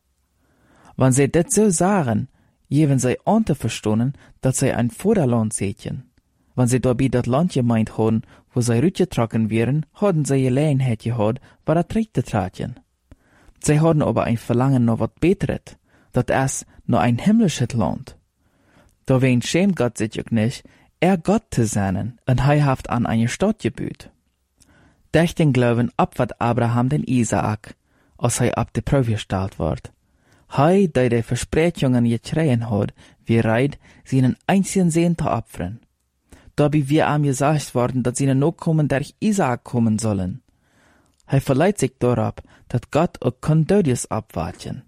Wenn sie das so sagen, geben sie an zu verstehen, dass sie ein Vorderland sehen. Wenn sie dabei das Land gemeint haben, wo sie rütgetragen wären, hatten sie Gelegenheit gehabt, bei der Trick zu tragen. Sie hatten aber ein Verlangen nach was Besseres, das ist nur ein himmlisches Land. Deswegen schämt Gott sich auch nicht, Gott zu sein, und er hat an eine Stadt gebüht. Durch den Glauben opfert Abraham den Isaak, als er ab die Probe gestellt wird. Er, der die Versprechungen geschrien hat, wie reit, seinen einzigen Sohn zu opfern. Dabei wir ihm gesagt worden, dass seine Nachkommen durch Isaak kommen sollen. Er verleiht sich darauf, dass Gott auch Kondodius abwarten.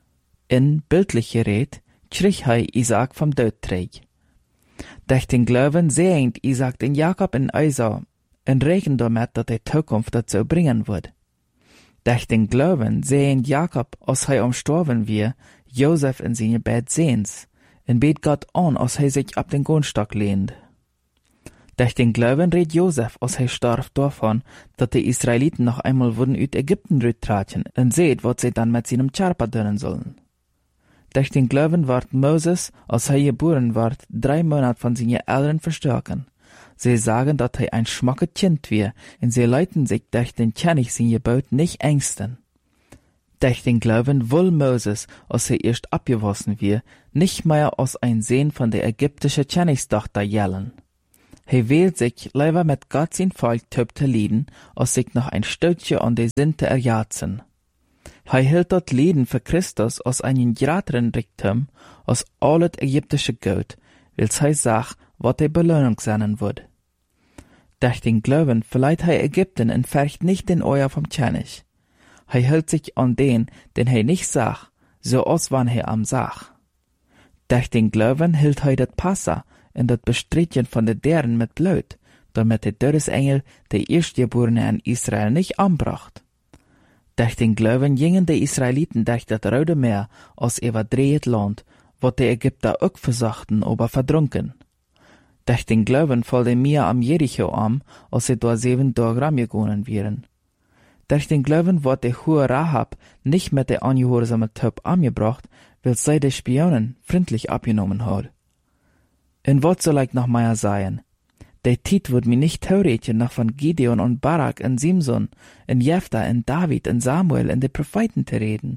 In bildlicher Rede krieg er Isaak vom Tod trägt. Durch den Glauben sehnt Isaac den Jakob in Esau und rechnet damit, dass die Zukunft dazu bringen wird. Durch den Glauben sehnt Jakob, als er umstorben wird, Josef in seine Bett sehens und bet Gott an, als er sich ab den Grundstock lehnt. Durch den Glauben redet Josef, als er starb, davon, dass die Israeliten noch einmal würden aus Ägypten rücktraten und seht, was sie dann mit seinem Charpa tun sollen. Durch den Glauben wird Moses, als er geboren wird, 3 Monate von seinen Eltern verstärken. Sie sagen, dass er ein schmackes Kind wird, und sie leiten sich durch den König sein Gebot nicht ängsten. Durch den Glauben will Moses, als er erst abgewassen wird, nicht mehr als ein Sohn von der ägyptischen Königstochter jellen. Er wählt sich lieber mit Gott sein Volk zu lieden, als sich noch ein Stückchen an die Sinn zu erjatzen. Er hielt dort Lieden für Christus als einen größeren Reichtum als alles ägyptische Gold, weil er sagt, was die Belohnung sein wird. Durch den Glauben verleiht er Ägypten und färcht nicht den Euer vom König. Er hält sich an den er nicht sagt, so als wann er am sagt. Durch den Glauben hielt er das Passa und das Bestreiten von den Deren mit Blut, damit der Todesengel der Erstgeborene in Israel nicht anbracht. Durch den Glauben gingen die Israeliten durch das Rote Meer als überdreht Land, wo die Ägypter auch versachten, aber verdrunken. Durch den Glauben fiel der Meer am Jericho an, als sie dort 7 Tage rangegangen wären. Durch den Glauben wurde die hohe Rahab nicht mit der angehorsamen Taub angebracht, weil sie die Spionen freundlich abgenommen hat. Und was soll ich noch mehr sagen? Der Tit wird mir nicht theoretisch noch von Gideon und Barak und Simson, und Jephthah und David und Samuel und den Propheten zu reden.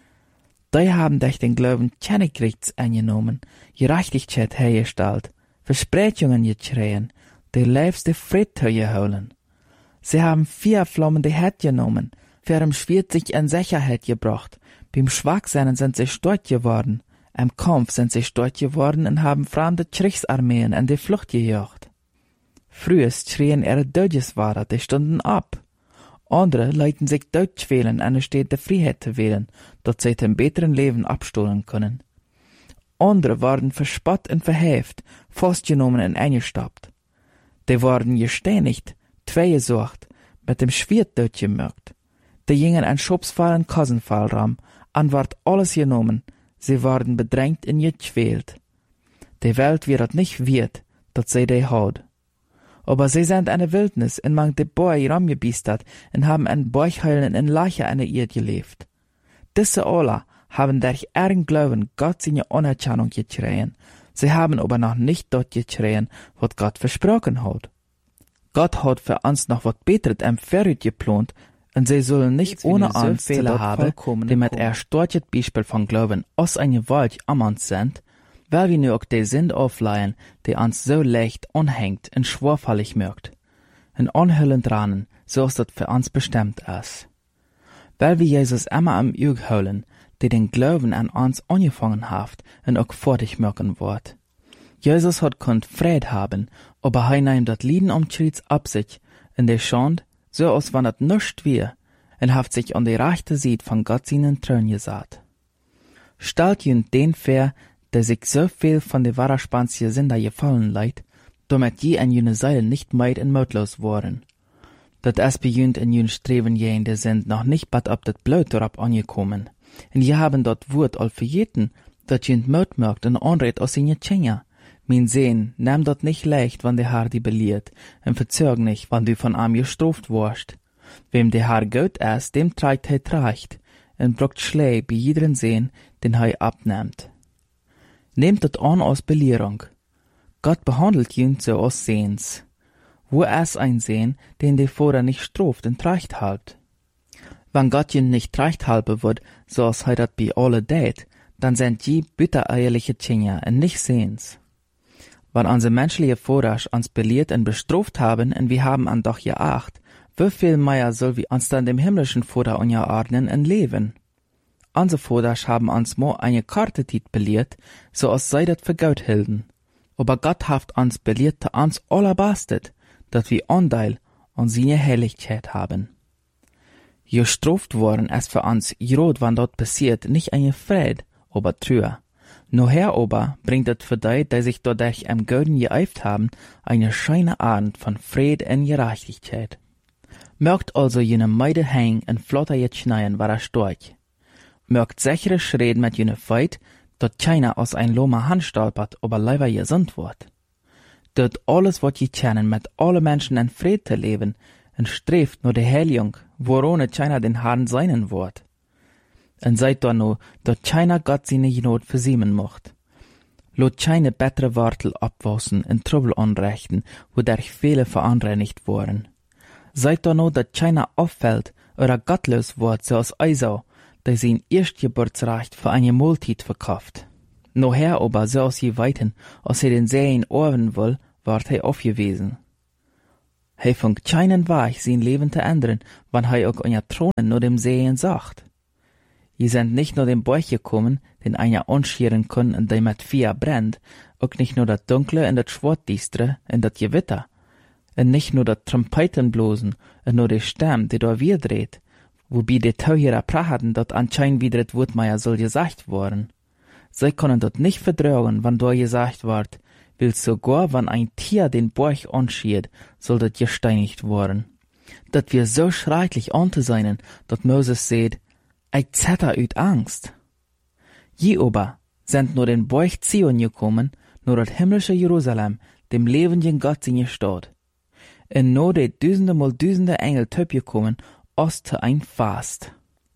Die haben durch den Glauben Königrechts angenommen, Gerechtigkeit hergestellt, Versprechungen geschrien, der liebste Friede geholen. Sie haben 4 flammende Herd genommen, für im Schwert sich in Sicherheit gebracht, beim Schwachsein sind sie stolz geworden, im Kampf sind sie stolz geworden und haben fremde Kriegsarmeen in die Flucht gejagt. Früher schrien ihre Dödgeswader, die stunden ab. Andere leiten sich Deutsch wählen, anstatt der Freiheit zu wählen, dass sie dem besseren Leben abstohlen können. Andere waren verspott und verhäft, festgenommen und eingestappt. Die wurden gesteinigt, gesucht, mit dem Schwert durchgemürgt. Die gingen an Schubsfall und Kassenfall ram, an ward alles genommen, sie waren bedrängt und gequält. Die Welt wird nicht wert, dass sie die hat. Aber sie sind eine Wildnis, in man die Bäume ramgebiestert und haben an Bäuchheulen in Leiche an der Erde gelebt. Diese alle haben durch ihren Glauben Gott seine Anerkennung geschrien. Sie haben aber noch nicht dort geschrien, was Gott versprochen hat. Gott hat für uns noch was Besseres im Vorrat geplant, und sie sollen nicht ohne Angst Fehler haben, die mit erstorches Beispiel von Glauben aus einer Welt am uns sind, weil wir nur auch die Sünde aufleihen, die uns so leicht anhängt und schwerfällig mögt, und anhüllen dran, so es das für uns bestimmt ist. Weil wir Jesus immer am Auge holen, die den Glauben an uns angefangen hat und auch fertig mögen wird. Jesus hat konnt Fried haben, aber er nimmt das Lieden um Schritt ab sich, in der Schand, so als wenn das nichts wär, und hat sich an die rechte Seite von Gott seinen Thron gesatt. Stellt ihn den vor, der sich so viel von der wahrerspanzige Sünder gefallen leid, damit je an jene Seile nicht meid und mutlos worden. Dat es beginnt in jene Streben jene sind noch nicht bad ab dat Blut darauf angekommen, und je haben dort Wort all verjeten, dat jent Mut merkt und anredt aus seine Tschenja. Mein Sehn, nimm dort nicht leicht, wann der Herr die belehrt, und verzög nicht, wann du von ihm gestraft warst. Wem der Herr gut ist, dem trägt er Tracht, und brockt Schläge bei jederen Sehn, den er abnimmt. Nehmt das an als Belehrung. Gott behandelt ihn so als Sehns. Wo ist ein Sehn, den der Vater nicht straft und Tracht hält? Wenn Gott ihn nicht Tracht halten wird, so als er dat bei alle tät, dann sind die bittereierliche Tschinja und nicht Sehns. Wenn unsere menschliche Vater uns belehrt und bestraft haben, und wir haben an doch geacht, wie viel mehr soll wir uns dann dem himmlischen Vater unterordnen und leben? Unsere Vater haben uns mo eine Karte belehrt, so als sei dat für Gott hielten. Aber Gott hat uns belehrt zu uns allerbastet, dass wir Anteil an seine Herrlichkeit haben. Gestraft worden ist für uns, gerade wann dort passiert, nicht eine Fried, aber Trühe. Noher aber bringt es für die, die sich dadurch am Göden geeift haben, eine scheine Abend von Fried und Gerechtigkeit. Mögt also jene Meide hängen und flotter jetzt schneien, war storch. Mögt sichere Schreden mit jene Feit, dort keiner aus ein Loma Hand stolpert, aber leider gesund wird. Dort alles, was je kennen, mit alle Menschen in Fried zu leben, und strebt nur die Heiligung, worone keiner den Herrn seinen wird. Und seid da nur, dort keiner Gott seine Not versiemen mocht. Lot keine bessere Wortel abwassen und Trouble anrichten, wodurch viele für andere nicht waren. Seid da nur, dort keiner auffällt oder gottlos wird, so als Eisau, die sein Erstgeburtsrecht für eine Mahlzeit verkauft. Nachher aber, so als je weiten, als den Sehen orven will, ward aufgewiesen. Fängt keinen Weg, sein Leben zu ändern, wann auch einer Thronen nur dem Sehen sagt. Je sind nicht nur dem Bauch gekommen, den einer anscheren kann und der mit Feuer brennt, auch nicht nur das Dunkle und das Schwarzdistre und das Gewitter, und nicht nur das Trompetenblosen und nur die Stimme, die da wir dreht, wobei die Tauhierer praten, dat anscheinend wieder das Wort Meier soll gesagt worden. Sie können dort nicht vertrauen, wann da gesagt ward, will sogar, wann ein Tier den Bauch anschiert, soll das gesteinigt worden. Dat wir so schrecklich ante seinen, dat Moses seht, ich zetter üt Angst. Je aber sind nur den Bauch Zion gekommen, nur das himmlische Jerusalem, dem lebenden Gott in Stadt. Und nur die Düsende mal Düsende Engel töp gekommen, oste ein Fast.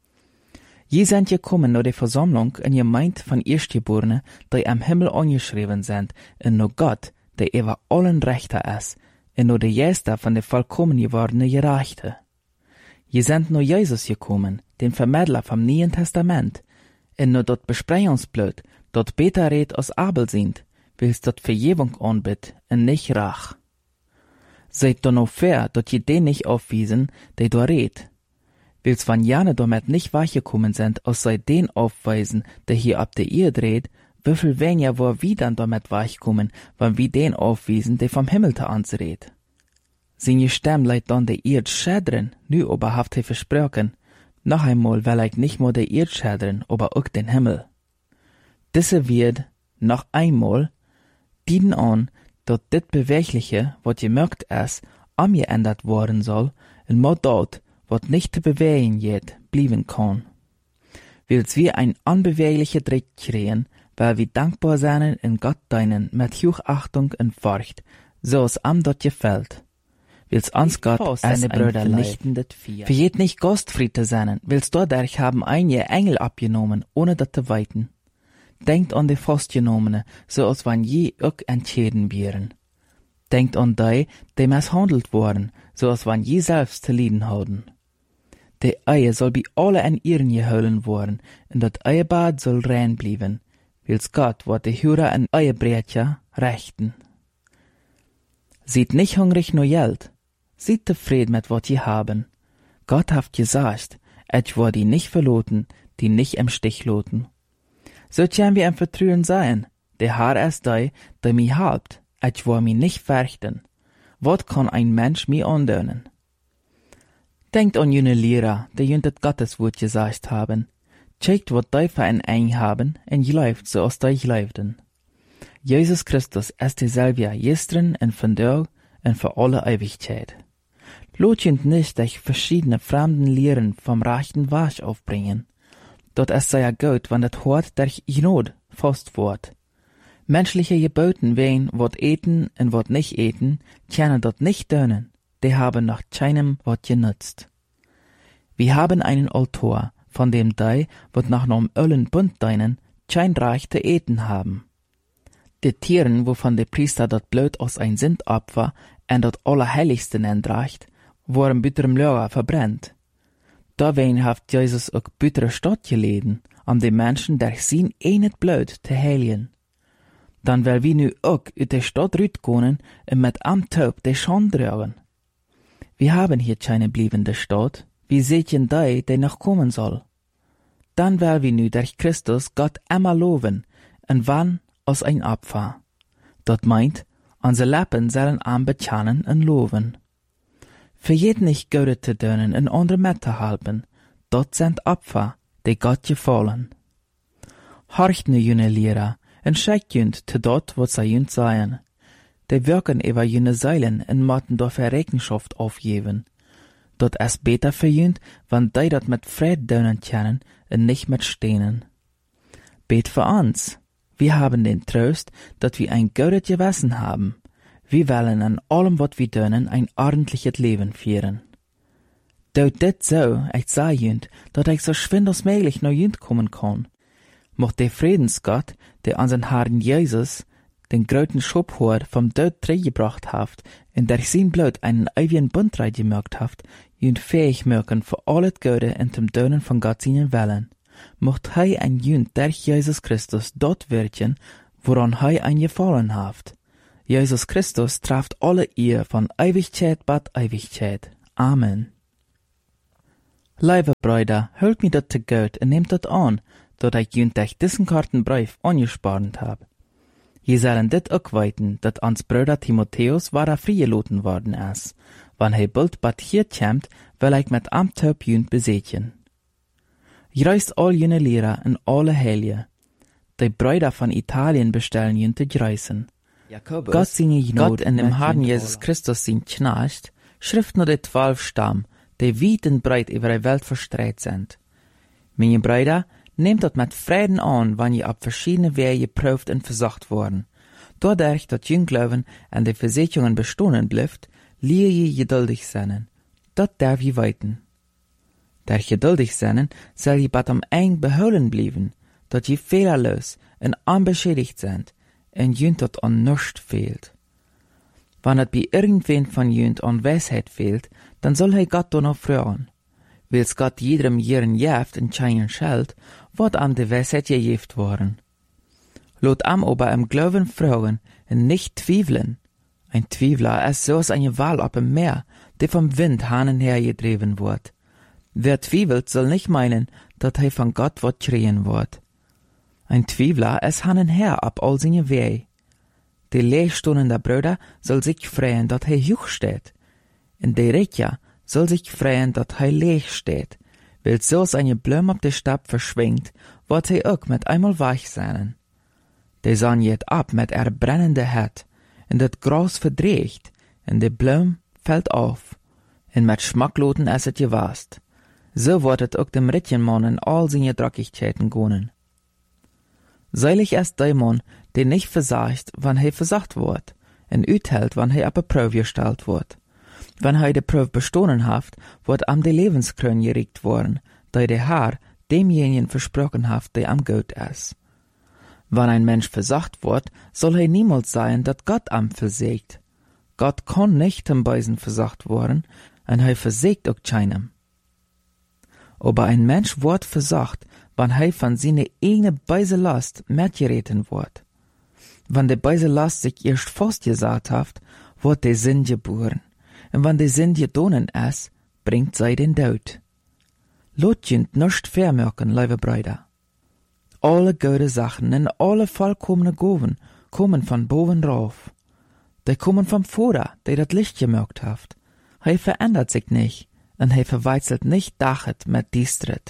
Je sind gekommen nur die Versammlung in Gemeinde von Erstgeborenen, die am Himmel angeschrieben sind, und nur Gott, der über allen Rechter ist, und nur die Erste von der vollkommen gewordene Gerechte. Je sind nur Jesus gekommen, den Vermittler vom Neuen Testament, und nur dort Besprechungsblut, dort beter red als Abel sind, will's dort Vergebung anbietet und nicht Rach. Seid doch noch fair, dort je den nicht aufwiesen, der da red. Will's wann jane damit nicht weichgekommen sind, als sei den aufweisen, der hier ab der Erde dreht, wieviel weniger wo wie dann damit weichkommen, wann wie den aufwiesen, der vom Himmel te ans red. Seine Stimme leidt dann der Erd schädren, nu aber haft versprochen, noch einmal will ich nicht nur der Erd schädren, aber auch den Himmel. Diese wird, noch einmal, dienen an, dat dit Bewegliche, wat gemerkt ist, angeändert worden soll, und mal dort, wat nicht zu bewegen jet, blieben kann. Willst wir ein unbewegliche Dreck kriegen, weil wir dankbar sein in Gott deinen mit Hochachtung und Furcht, so es am dort gefällt. Willst ans Gott seine Brüder vernichtendet Vier. Für jed nicht Gastfriede sein, willst dadurch haben einige Engel abgenommen, ohne dat zu weiten. Denkt an die Fastgenommene, so als wann je auch entschieden wären. Denkt an die misshandelt worden, so als wann je selbst zu lieden hatten. Die Eie soll bei alle in ihren geholen worden, und das Eiebad soll rein blieben, wils Gott wird die Hure in Eiebrecher rechten. Seid nicht hungrig nur Geld, seid zufrieden mit wat je haben. Gott haft gesagt, ich war die nicht verloten, die nicht im Stich loten. So können wir im Vertrauen sein, der Herr ist der mi habt, ich war mi nicht fürchten. Wat kann ein Mensch mi andönen? Denkt an jene Lehrer, die jünt Gotteswort gesagt haben. Checkt, wat die für ein haben, und gleibt so als die gleibten. Jesus Christus ist derselbe gestern und vandaag und für alle Ewigkeit. Lot jünt nicht durch verschiedene fremden Lehren vom rechten Weg aufbringen. Dort ist sehr gut, wenn das Hort durch Not fast wird. Menschliche Geboten wehen, wat eten und wat nicht eten, können dort nicht dönen. Die haben nach keinem Wort genutzt. Wir haben einen Altar, von dem die, wat nach nom Ölen bunt deinen, kein Reich zu eten haben. Die Tieren, wovon der Priester dort Blut aus ein Sündopfer und dort Allerheiligsten entreicht, wurden bitterem Lager verbrennt. Dawein haft Jesus auch bittere Stadt geleden, um die Menschen durch sein einet Blut zu heilen. Dann will wir nu auch uit der Stadt rütkonen und mit am Taub die Schande tragen. Wir haben hier keine bliebende Stadt, wir sehen die noch kommen soll. Dann will wir nu durch Christus Gott immer loben, und wann als ein Opfer. Dat meint, unsere Lippen sollen am bekennen und loben. Für jeden nicht Gott zu dönen und andere mitzuhalten, dort sind Opfer, die Gott gefallen. Horcht nu jene Lehrer, und schickt jünt zu dort, wo sie jünt seien. Die wirken über jene Seilen und motten dafür Rechenschaft aufgeben. Dort ist besser für jünt, wenn die dort mit Fried dönen können und nicht mit Steinen. Bet für uns. Wir haben den Trost, dass wir ein gutes Gewissen haben. Wir wollen an allem, was wir tun, ein ordentliches Leben führen. Tut dit so, ich sag jünt, dass ich so schwind als möglich nach jünt kommen kann. Mocht der Friedensgott, der an seinen Herrn Jesus, den gröten Schubhor vom Tod gebracht haft, und durch sein Blut einen ewigen Bund gemacht haft, jünt fähig mögen für alles Gute und dem Dönen von Gott seinen Willen. mocht hij en jünt durch Jesus Christus dort werken, woran hij een gefallen haft. Jesus Christus traft alle ihr von Ewigkeit bat Ewigkeit. Amen. Lieve Brüder, hört mir dat te gut en nehmt dat an, dat ich jünt durch diesen karten Brief angespart hab. Je sollen dit ook weten, dat ans Bruder Timotheus war vrijgelaten worden is, wann hij bald bat hier kämt, will ich mit am Töp jünt besetjen. Grüßt all jene Lehrer en alle Heilige. Die Brüder von Italien bestellen jünt te grüßen. Gott singe Gott in dem Herrn Jesus Christus sin Knecht, schrift nur die 12 Stamm, die weit und breit über die Welt verstreut sind. Meine Brüder, nehmt dat mit Frieden an, wann ihr ab verschiedene Wege geprüft und versucht worden. Dadurch, dat jün Glauben an die Versicherungen bestanden bleibt, lieh je geduldig sein. Dat darf je weiten. Durch geduldig sein, soll je bat am eng behouden bleiben, dat je fehlerlos und unbeschädigt sind, en jünt dat an nichts fehlt. Wann het bei irgendwen von jünt an Weisheit fehlt, dann soll hij Gott danach fragen. Wils Gott jedem jeren jeft en scheinen scheld, wat am de Weisheit gejeft worden. Lot am aber im Glauben fragen en nicht zweifeln. Ein Twiefler ist so als eine Wal auf dem Meer, die vom Wind hin und her gedreven wird. Wer twiefelt, soll nicht meinen, dat hij von Gott wat kriegen wird. Ein Twiefler ist hin und her ab all seine Wege. Die Lehrstunden der Brüder soll sich freuen, dat hij hoch steht. Und die Rächer soll sich freuen, dat hij leeg steht, weil so seine Blume auf der Stab verschwingt, wird hij auch mit einmal weich sein. Die sahen jet ab mit brennende Herd, und das Gras verdreht, und die Blume fällt auf, und mit Schmackloten es het gewast. So wird het auch dem Rätchenmann in all seine Dreckigkeiten gonen. Seilig ist der Mann, der nicht versagt, wann er versagt wird, und uthält, wann er ab der Prüfe gestellt wird. Wenn er die Prüfe bestanden hat, wird am die Lebenskrön geriegt worden, da der Herr demjenigen versprochen hat, der am Gut ist. Wenn ein Mensch versagt wird, soll er niemals sein, dat Gott am versagt. Gott kann nicht am Beisen versagt worden, und er versagt auch keinem. Aber ein Mensch wird versagt, wenn er von seiner eigenen Beise Last mitgereten wird. Wenn die Beise Last sich erst festgesagt hat, wird die Sinn geboren. Und wenn die Sinn gedonen ist, bringt sie den Tod. Lot jünt nicht vermerken, liebe Brüder. Alle gute Sachen und alle vollkommene Gaben kommen von boven rauf. Die kommen vom Vater, der das Licht gemerkt hat. Er verändert sich nicht, und er verwechselt nicht Dachet mit Distret.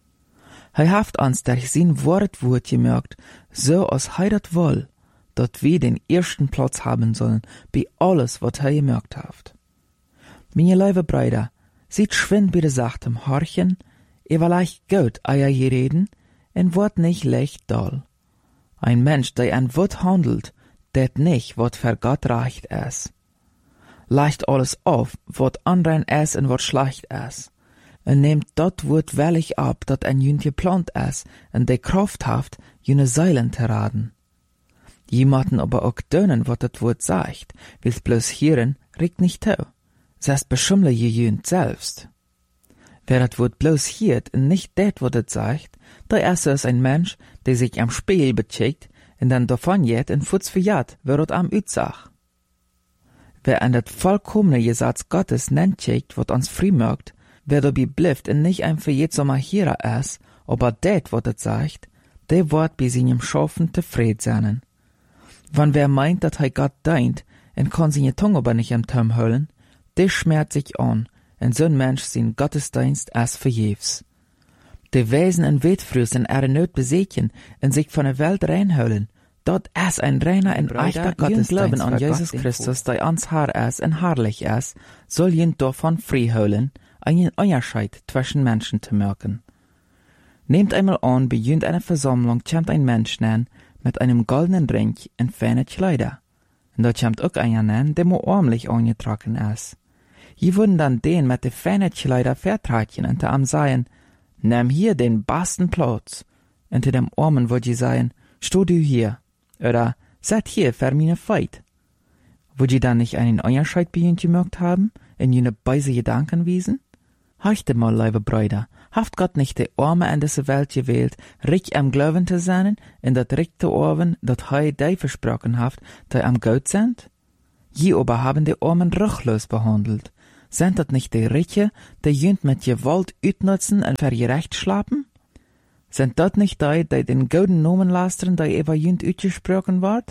Er hat uns durch sein Wort gemerkt, so als er das will, dass wir den ersten Platz haben sollen bei alles, was er gemerkt hat. Meine liebe Brüder, seid schwind bei der Sache Horchen, ihr leicht gut euer Gereden, und wird nicht leicht doll. Ein Mensch, der an Wort handelt, det nicht, was für Gott recht ist. Leicht alles auf, was anderen ist und was schlecht ist. Und nehmt dort Wort wellig ab, dat ein jünt geplant ist, und der Kraft haft, jene Seilen zu raden. Jemanden aber auch dönen, was das Wort sagt, will's bloß hören, regt nicht tau. Selbst beschummle je jünt selbst. Wer das Wort bloß hiert und nicht det, was das sagt, der ist es ein Mensch, der sich am Spiegel becheckt und dann davon jet und futz verjat, wer dort am Ütsach. Wer an das vollkommene Gesetz Gottes nennt checkt, wat uns frei mögt, wer dabei blifft und nicht einfach jetzt so mal hier ist, aber det, was das sagt, der wird bei seinem Schaffen zufrieden sein. Wann wer meint, dass er Gott deint und kann seine Tongue aber nicht am Turm holen, der schmerzt sich an, und so'n Mensch sein Gottesdienst als verjefs. Die Wesen in Wetfrüßen nicht besechen und sich von der Welt reinholen, dort ist ein reiner und echter Gottesdienst glauben an Jesus Christus, der ans Haar ist und herrlich ist, soll ihn davon frei holen, einen Unterschied zwischen Menschen zu merken. Nehmt einmal an, bei jünd einer Versammlung kommt ein Mensch nennen, mit einem goldenen Ring und feine Kleider. Und dort kommt auch einer nennen, der nur armlich angetragen ist. Je würden dann den mit den feinen Kleider vertragen und am sagen, nimm hier den besten Platz. Und dem Armen würd je sagen, steh du hier. Oder, set hier für meine Feit. Würd je dann nicht einen Unterschied bei ihnen gemerkt haben, in jene beise Gedanken wiesen? Horchte mal, liebe Brüder, Haft Gott nicht die Arme in diese Welt gewählt, reich am Glauben zu sein, in dat rechte Ohren, dat Hei die versprochen haft, die am Gott sind? Je aber haben die Armen ruchlos behandelt. Sind dat nicht die Reiche, die jünd mit Gewalt utnutzen und vergerecht schlappen? Sind dat nicht die den gouden Nomen lasteren, die über jünd utgesprochen ward?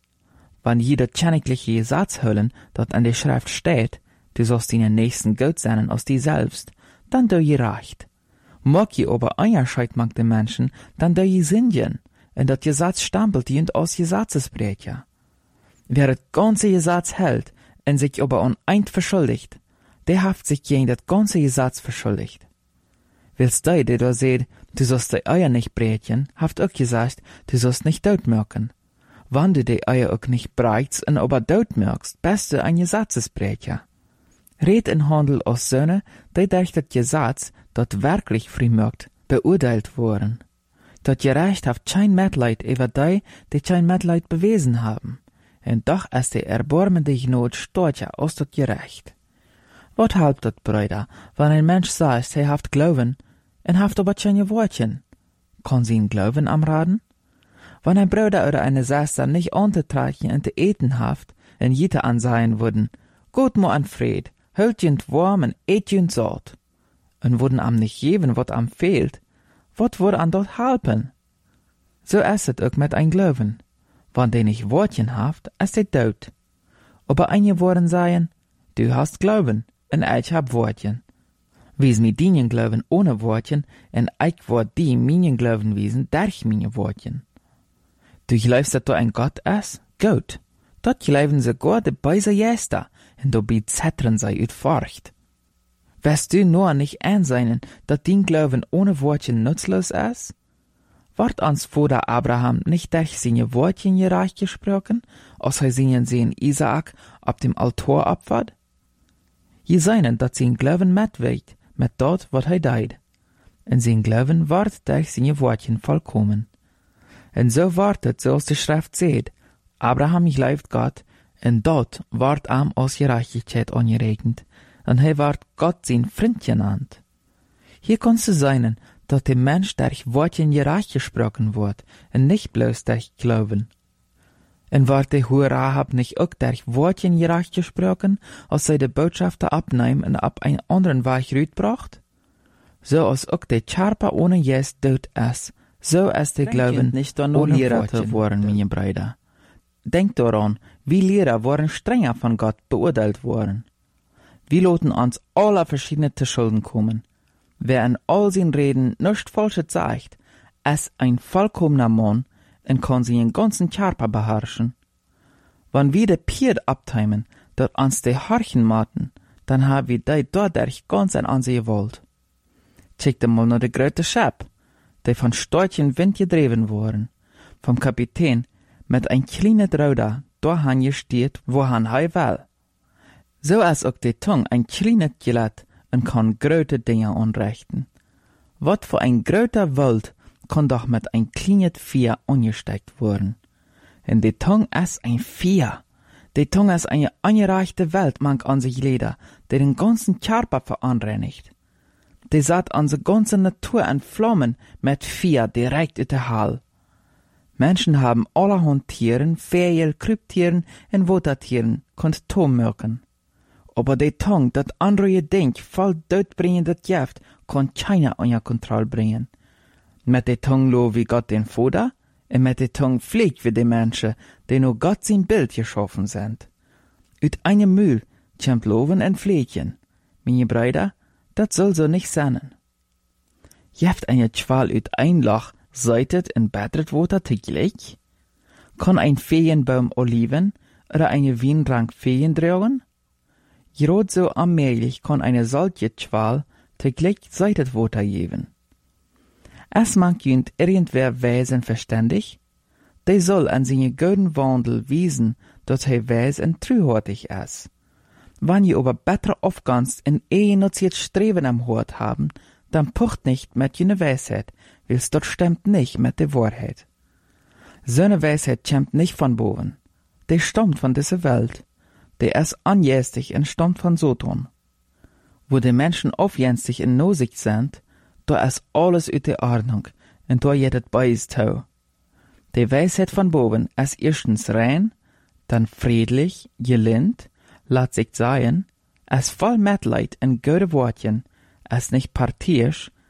Wann jeder königliche Satz hüllen, dat an der Schrift steht, du sollst deinen Nächsten Gott sein als die selbst, dann do je recht. Mag je aber Unterscheid mag den Menschen, dann do je Sündigen, und dat Gesetz stampelt jünd als Gesetzesbrecher. Wer het ganze Gesetz hält und sich aber an eins verschuldigt, der haft sich gegen das ganze Gesetz verschuldigt. Willst du, der da seht, du sollst die Eier nicht brechen, haft auch gesagt, du sollst nicht tot merken. Wann du die Eier auch nicht breitst und aber tot merkst, bist du ein Gesetzesbrecher. Red in Handel aus Söhne, die durch das Gesetz, dat wirklich frühmerkt, beurteilt wurden. Dat Gerecht haft kein Mitleid über die kein Mitleid bewiesen haben. Und doch ist die erbarmende Not stärker aus dat Gerecht. Wat halbt dat, Brüder, wenn ein Mensch sagt, er haft Glauben, und haft aber keine Wortchen? Kann sie ihn Glauben amraten? Wenn ein Bruder oder eine Schwester nicht anzutreichen und zu eten haft, und jeder ansehen würden, gut mo an Fried, hält jünd warm und et jünd satt, und würden am nicht geben, wat am fehlt, wat würde an dort halpen? So ist es auch mit ein Glauben. Wenn der nicht Wortchen haft, ist er tot. Aber einige würden sagen, du hast Glauben, und ich hab Wortchen. Wies mir dinen Glauben ohne Wortchen, und ich word die meinen Glauben wiesen durch meine Wortchen. Du glaubst, dass du ein Gott ist? Gut. Dort glauben sogar die Beise Jester, und dabei zettern sie ut Furcht. Wirst du nur nicht einsehen, dass dein Glauben ohne Wortchen nutzlos ist? Ward ans Vater Abraham nicht durch seine Wortchen gerecht gesprochen, als seinen Sohn Isaak ab dem Altar opfert? Je seinen, dass sein Glauben mitwegt, mit dort, was deid. Und sein Glauben ward durch seine Wortchen vollkommen. Und so wartet, so als die Schrift seht, Abraham glaubt Gott, und dort ward am als Gerechtigkeit angeregnet, und ward Gott sein Freund genannt. Hier kannst du sein, dass der Mensch durch Wortchen gerecht gesprochen wird, und nicht bloß durch Glauben. Und ward der hohe Rahab nicht auch durch Wortchen gerecht gesprochen, als sie die Botschafter abnehmen und ab einen anderen Weg rütbracht? So als auch der Charpa ohne Jes tot ist, so ist der Glauben nicht ohne Lehrer geworden, meine Brüder. Denkt daran, wie Lehrer waren strenger von Gott beurteilt worden. Wir loten uns alle verschiedene zu Schulden kommen. Wer in all seinen Reden nichts Falsches sagt, ist ein vollkommener Mann und kann seinen ganzen Körper beherrschen. Wenn wir die Pied abteimen, dort uns die Horchen maten, dann haben wir die dadurch ganz an sie gewollt. Checkt mal nur die große Schab, die von starken Wind gedreven wurden, vom Kapitän mit ein kleines Ruder dahin gesteht, wo han will. So ist auch die Tongue ein kleines Gelät und kann große Dinge anrichten. Wat für ein großer Wald kann doch mit ein kleines Vieh angesteckt worden. Und die Tongue ist ein Vieh. Die Tongue ist eine angereichte Welt, manch an sich Leder, die den ganzen Körper veranreinigt. Die satt an die ganze Natur in Flammen mit Vieh direkt in der Hall. Menschen haben allerhand Tieren, Vögel, Kryptieren und Watertieren, könnt Tom merken. Aber die Tongue, das andere Ding, voll dodbringendes Gift, kann keiner unter Kontrolle bringen. Mit der Tongue lo wie Gott den Vater, und mit der Tongue fliegt wie die Menschen, die nur Gott sein Bild geschaffen sind. Ut einem Mühl kommt Loven und Fliegen. Meine Brüder, das soll so nicht sein. Jeft eine Schwal ut ein Loch, seitet in bettert Water täglich? Kann ein Feenbaum Oliven oder eine Weinrank Feen tragen? Gerade so allmählich kann eine solche Schwal täglich seitet Water geben. Es mag jünd irgendwer Wesen verständig, der soll an seine guten Wandel wiesen, dass er weis und treuhärtig ist. Wenn ihr aber besser aufgangst in ehenutziert Streben am Hort haben, dann pocht nicht mit jener Weisheit, weil's dort stimmt nicht mit der Wahrheit. So eine Weisheit kommt nicht von boven, der stammt von dieser Welt, der ist anjästig und stammt von Sodom. Wo die Menschen aufjänstig in Nosicht sind, da ist alles uit de Ordnung, und da geht het Beis tau. Die Weisheit von boven ist erstens rein, dann friedlich, gelind, laat sich sagen, ist voll Mitleid und gute Wortchen, ist nicht partisch,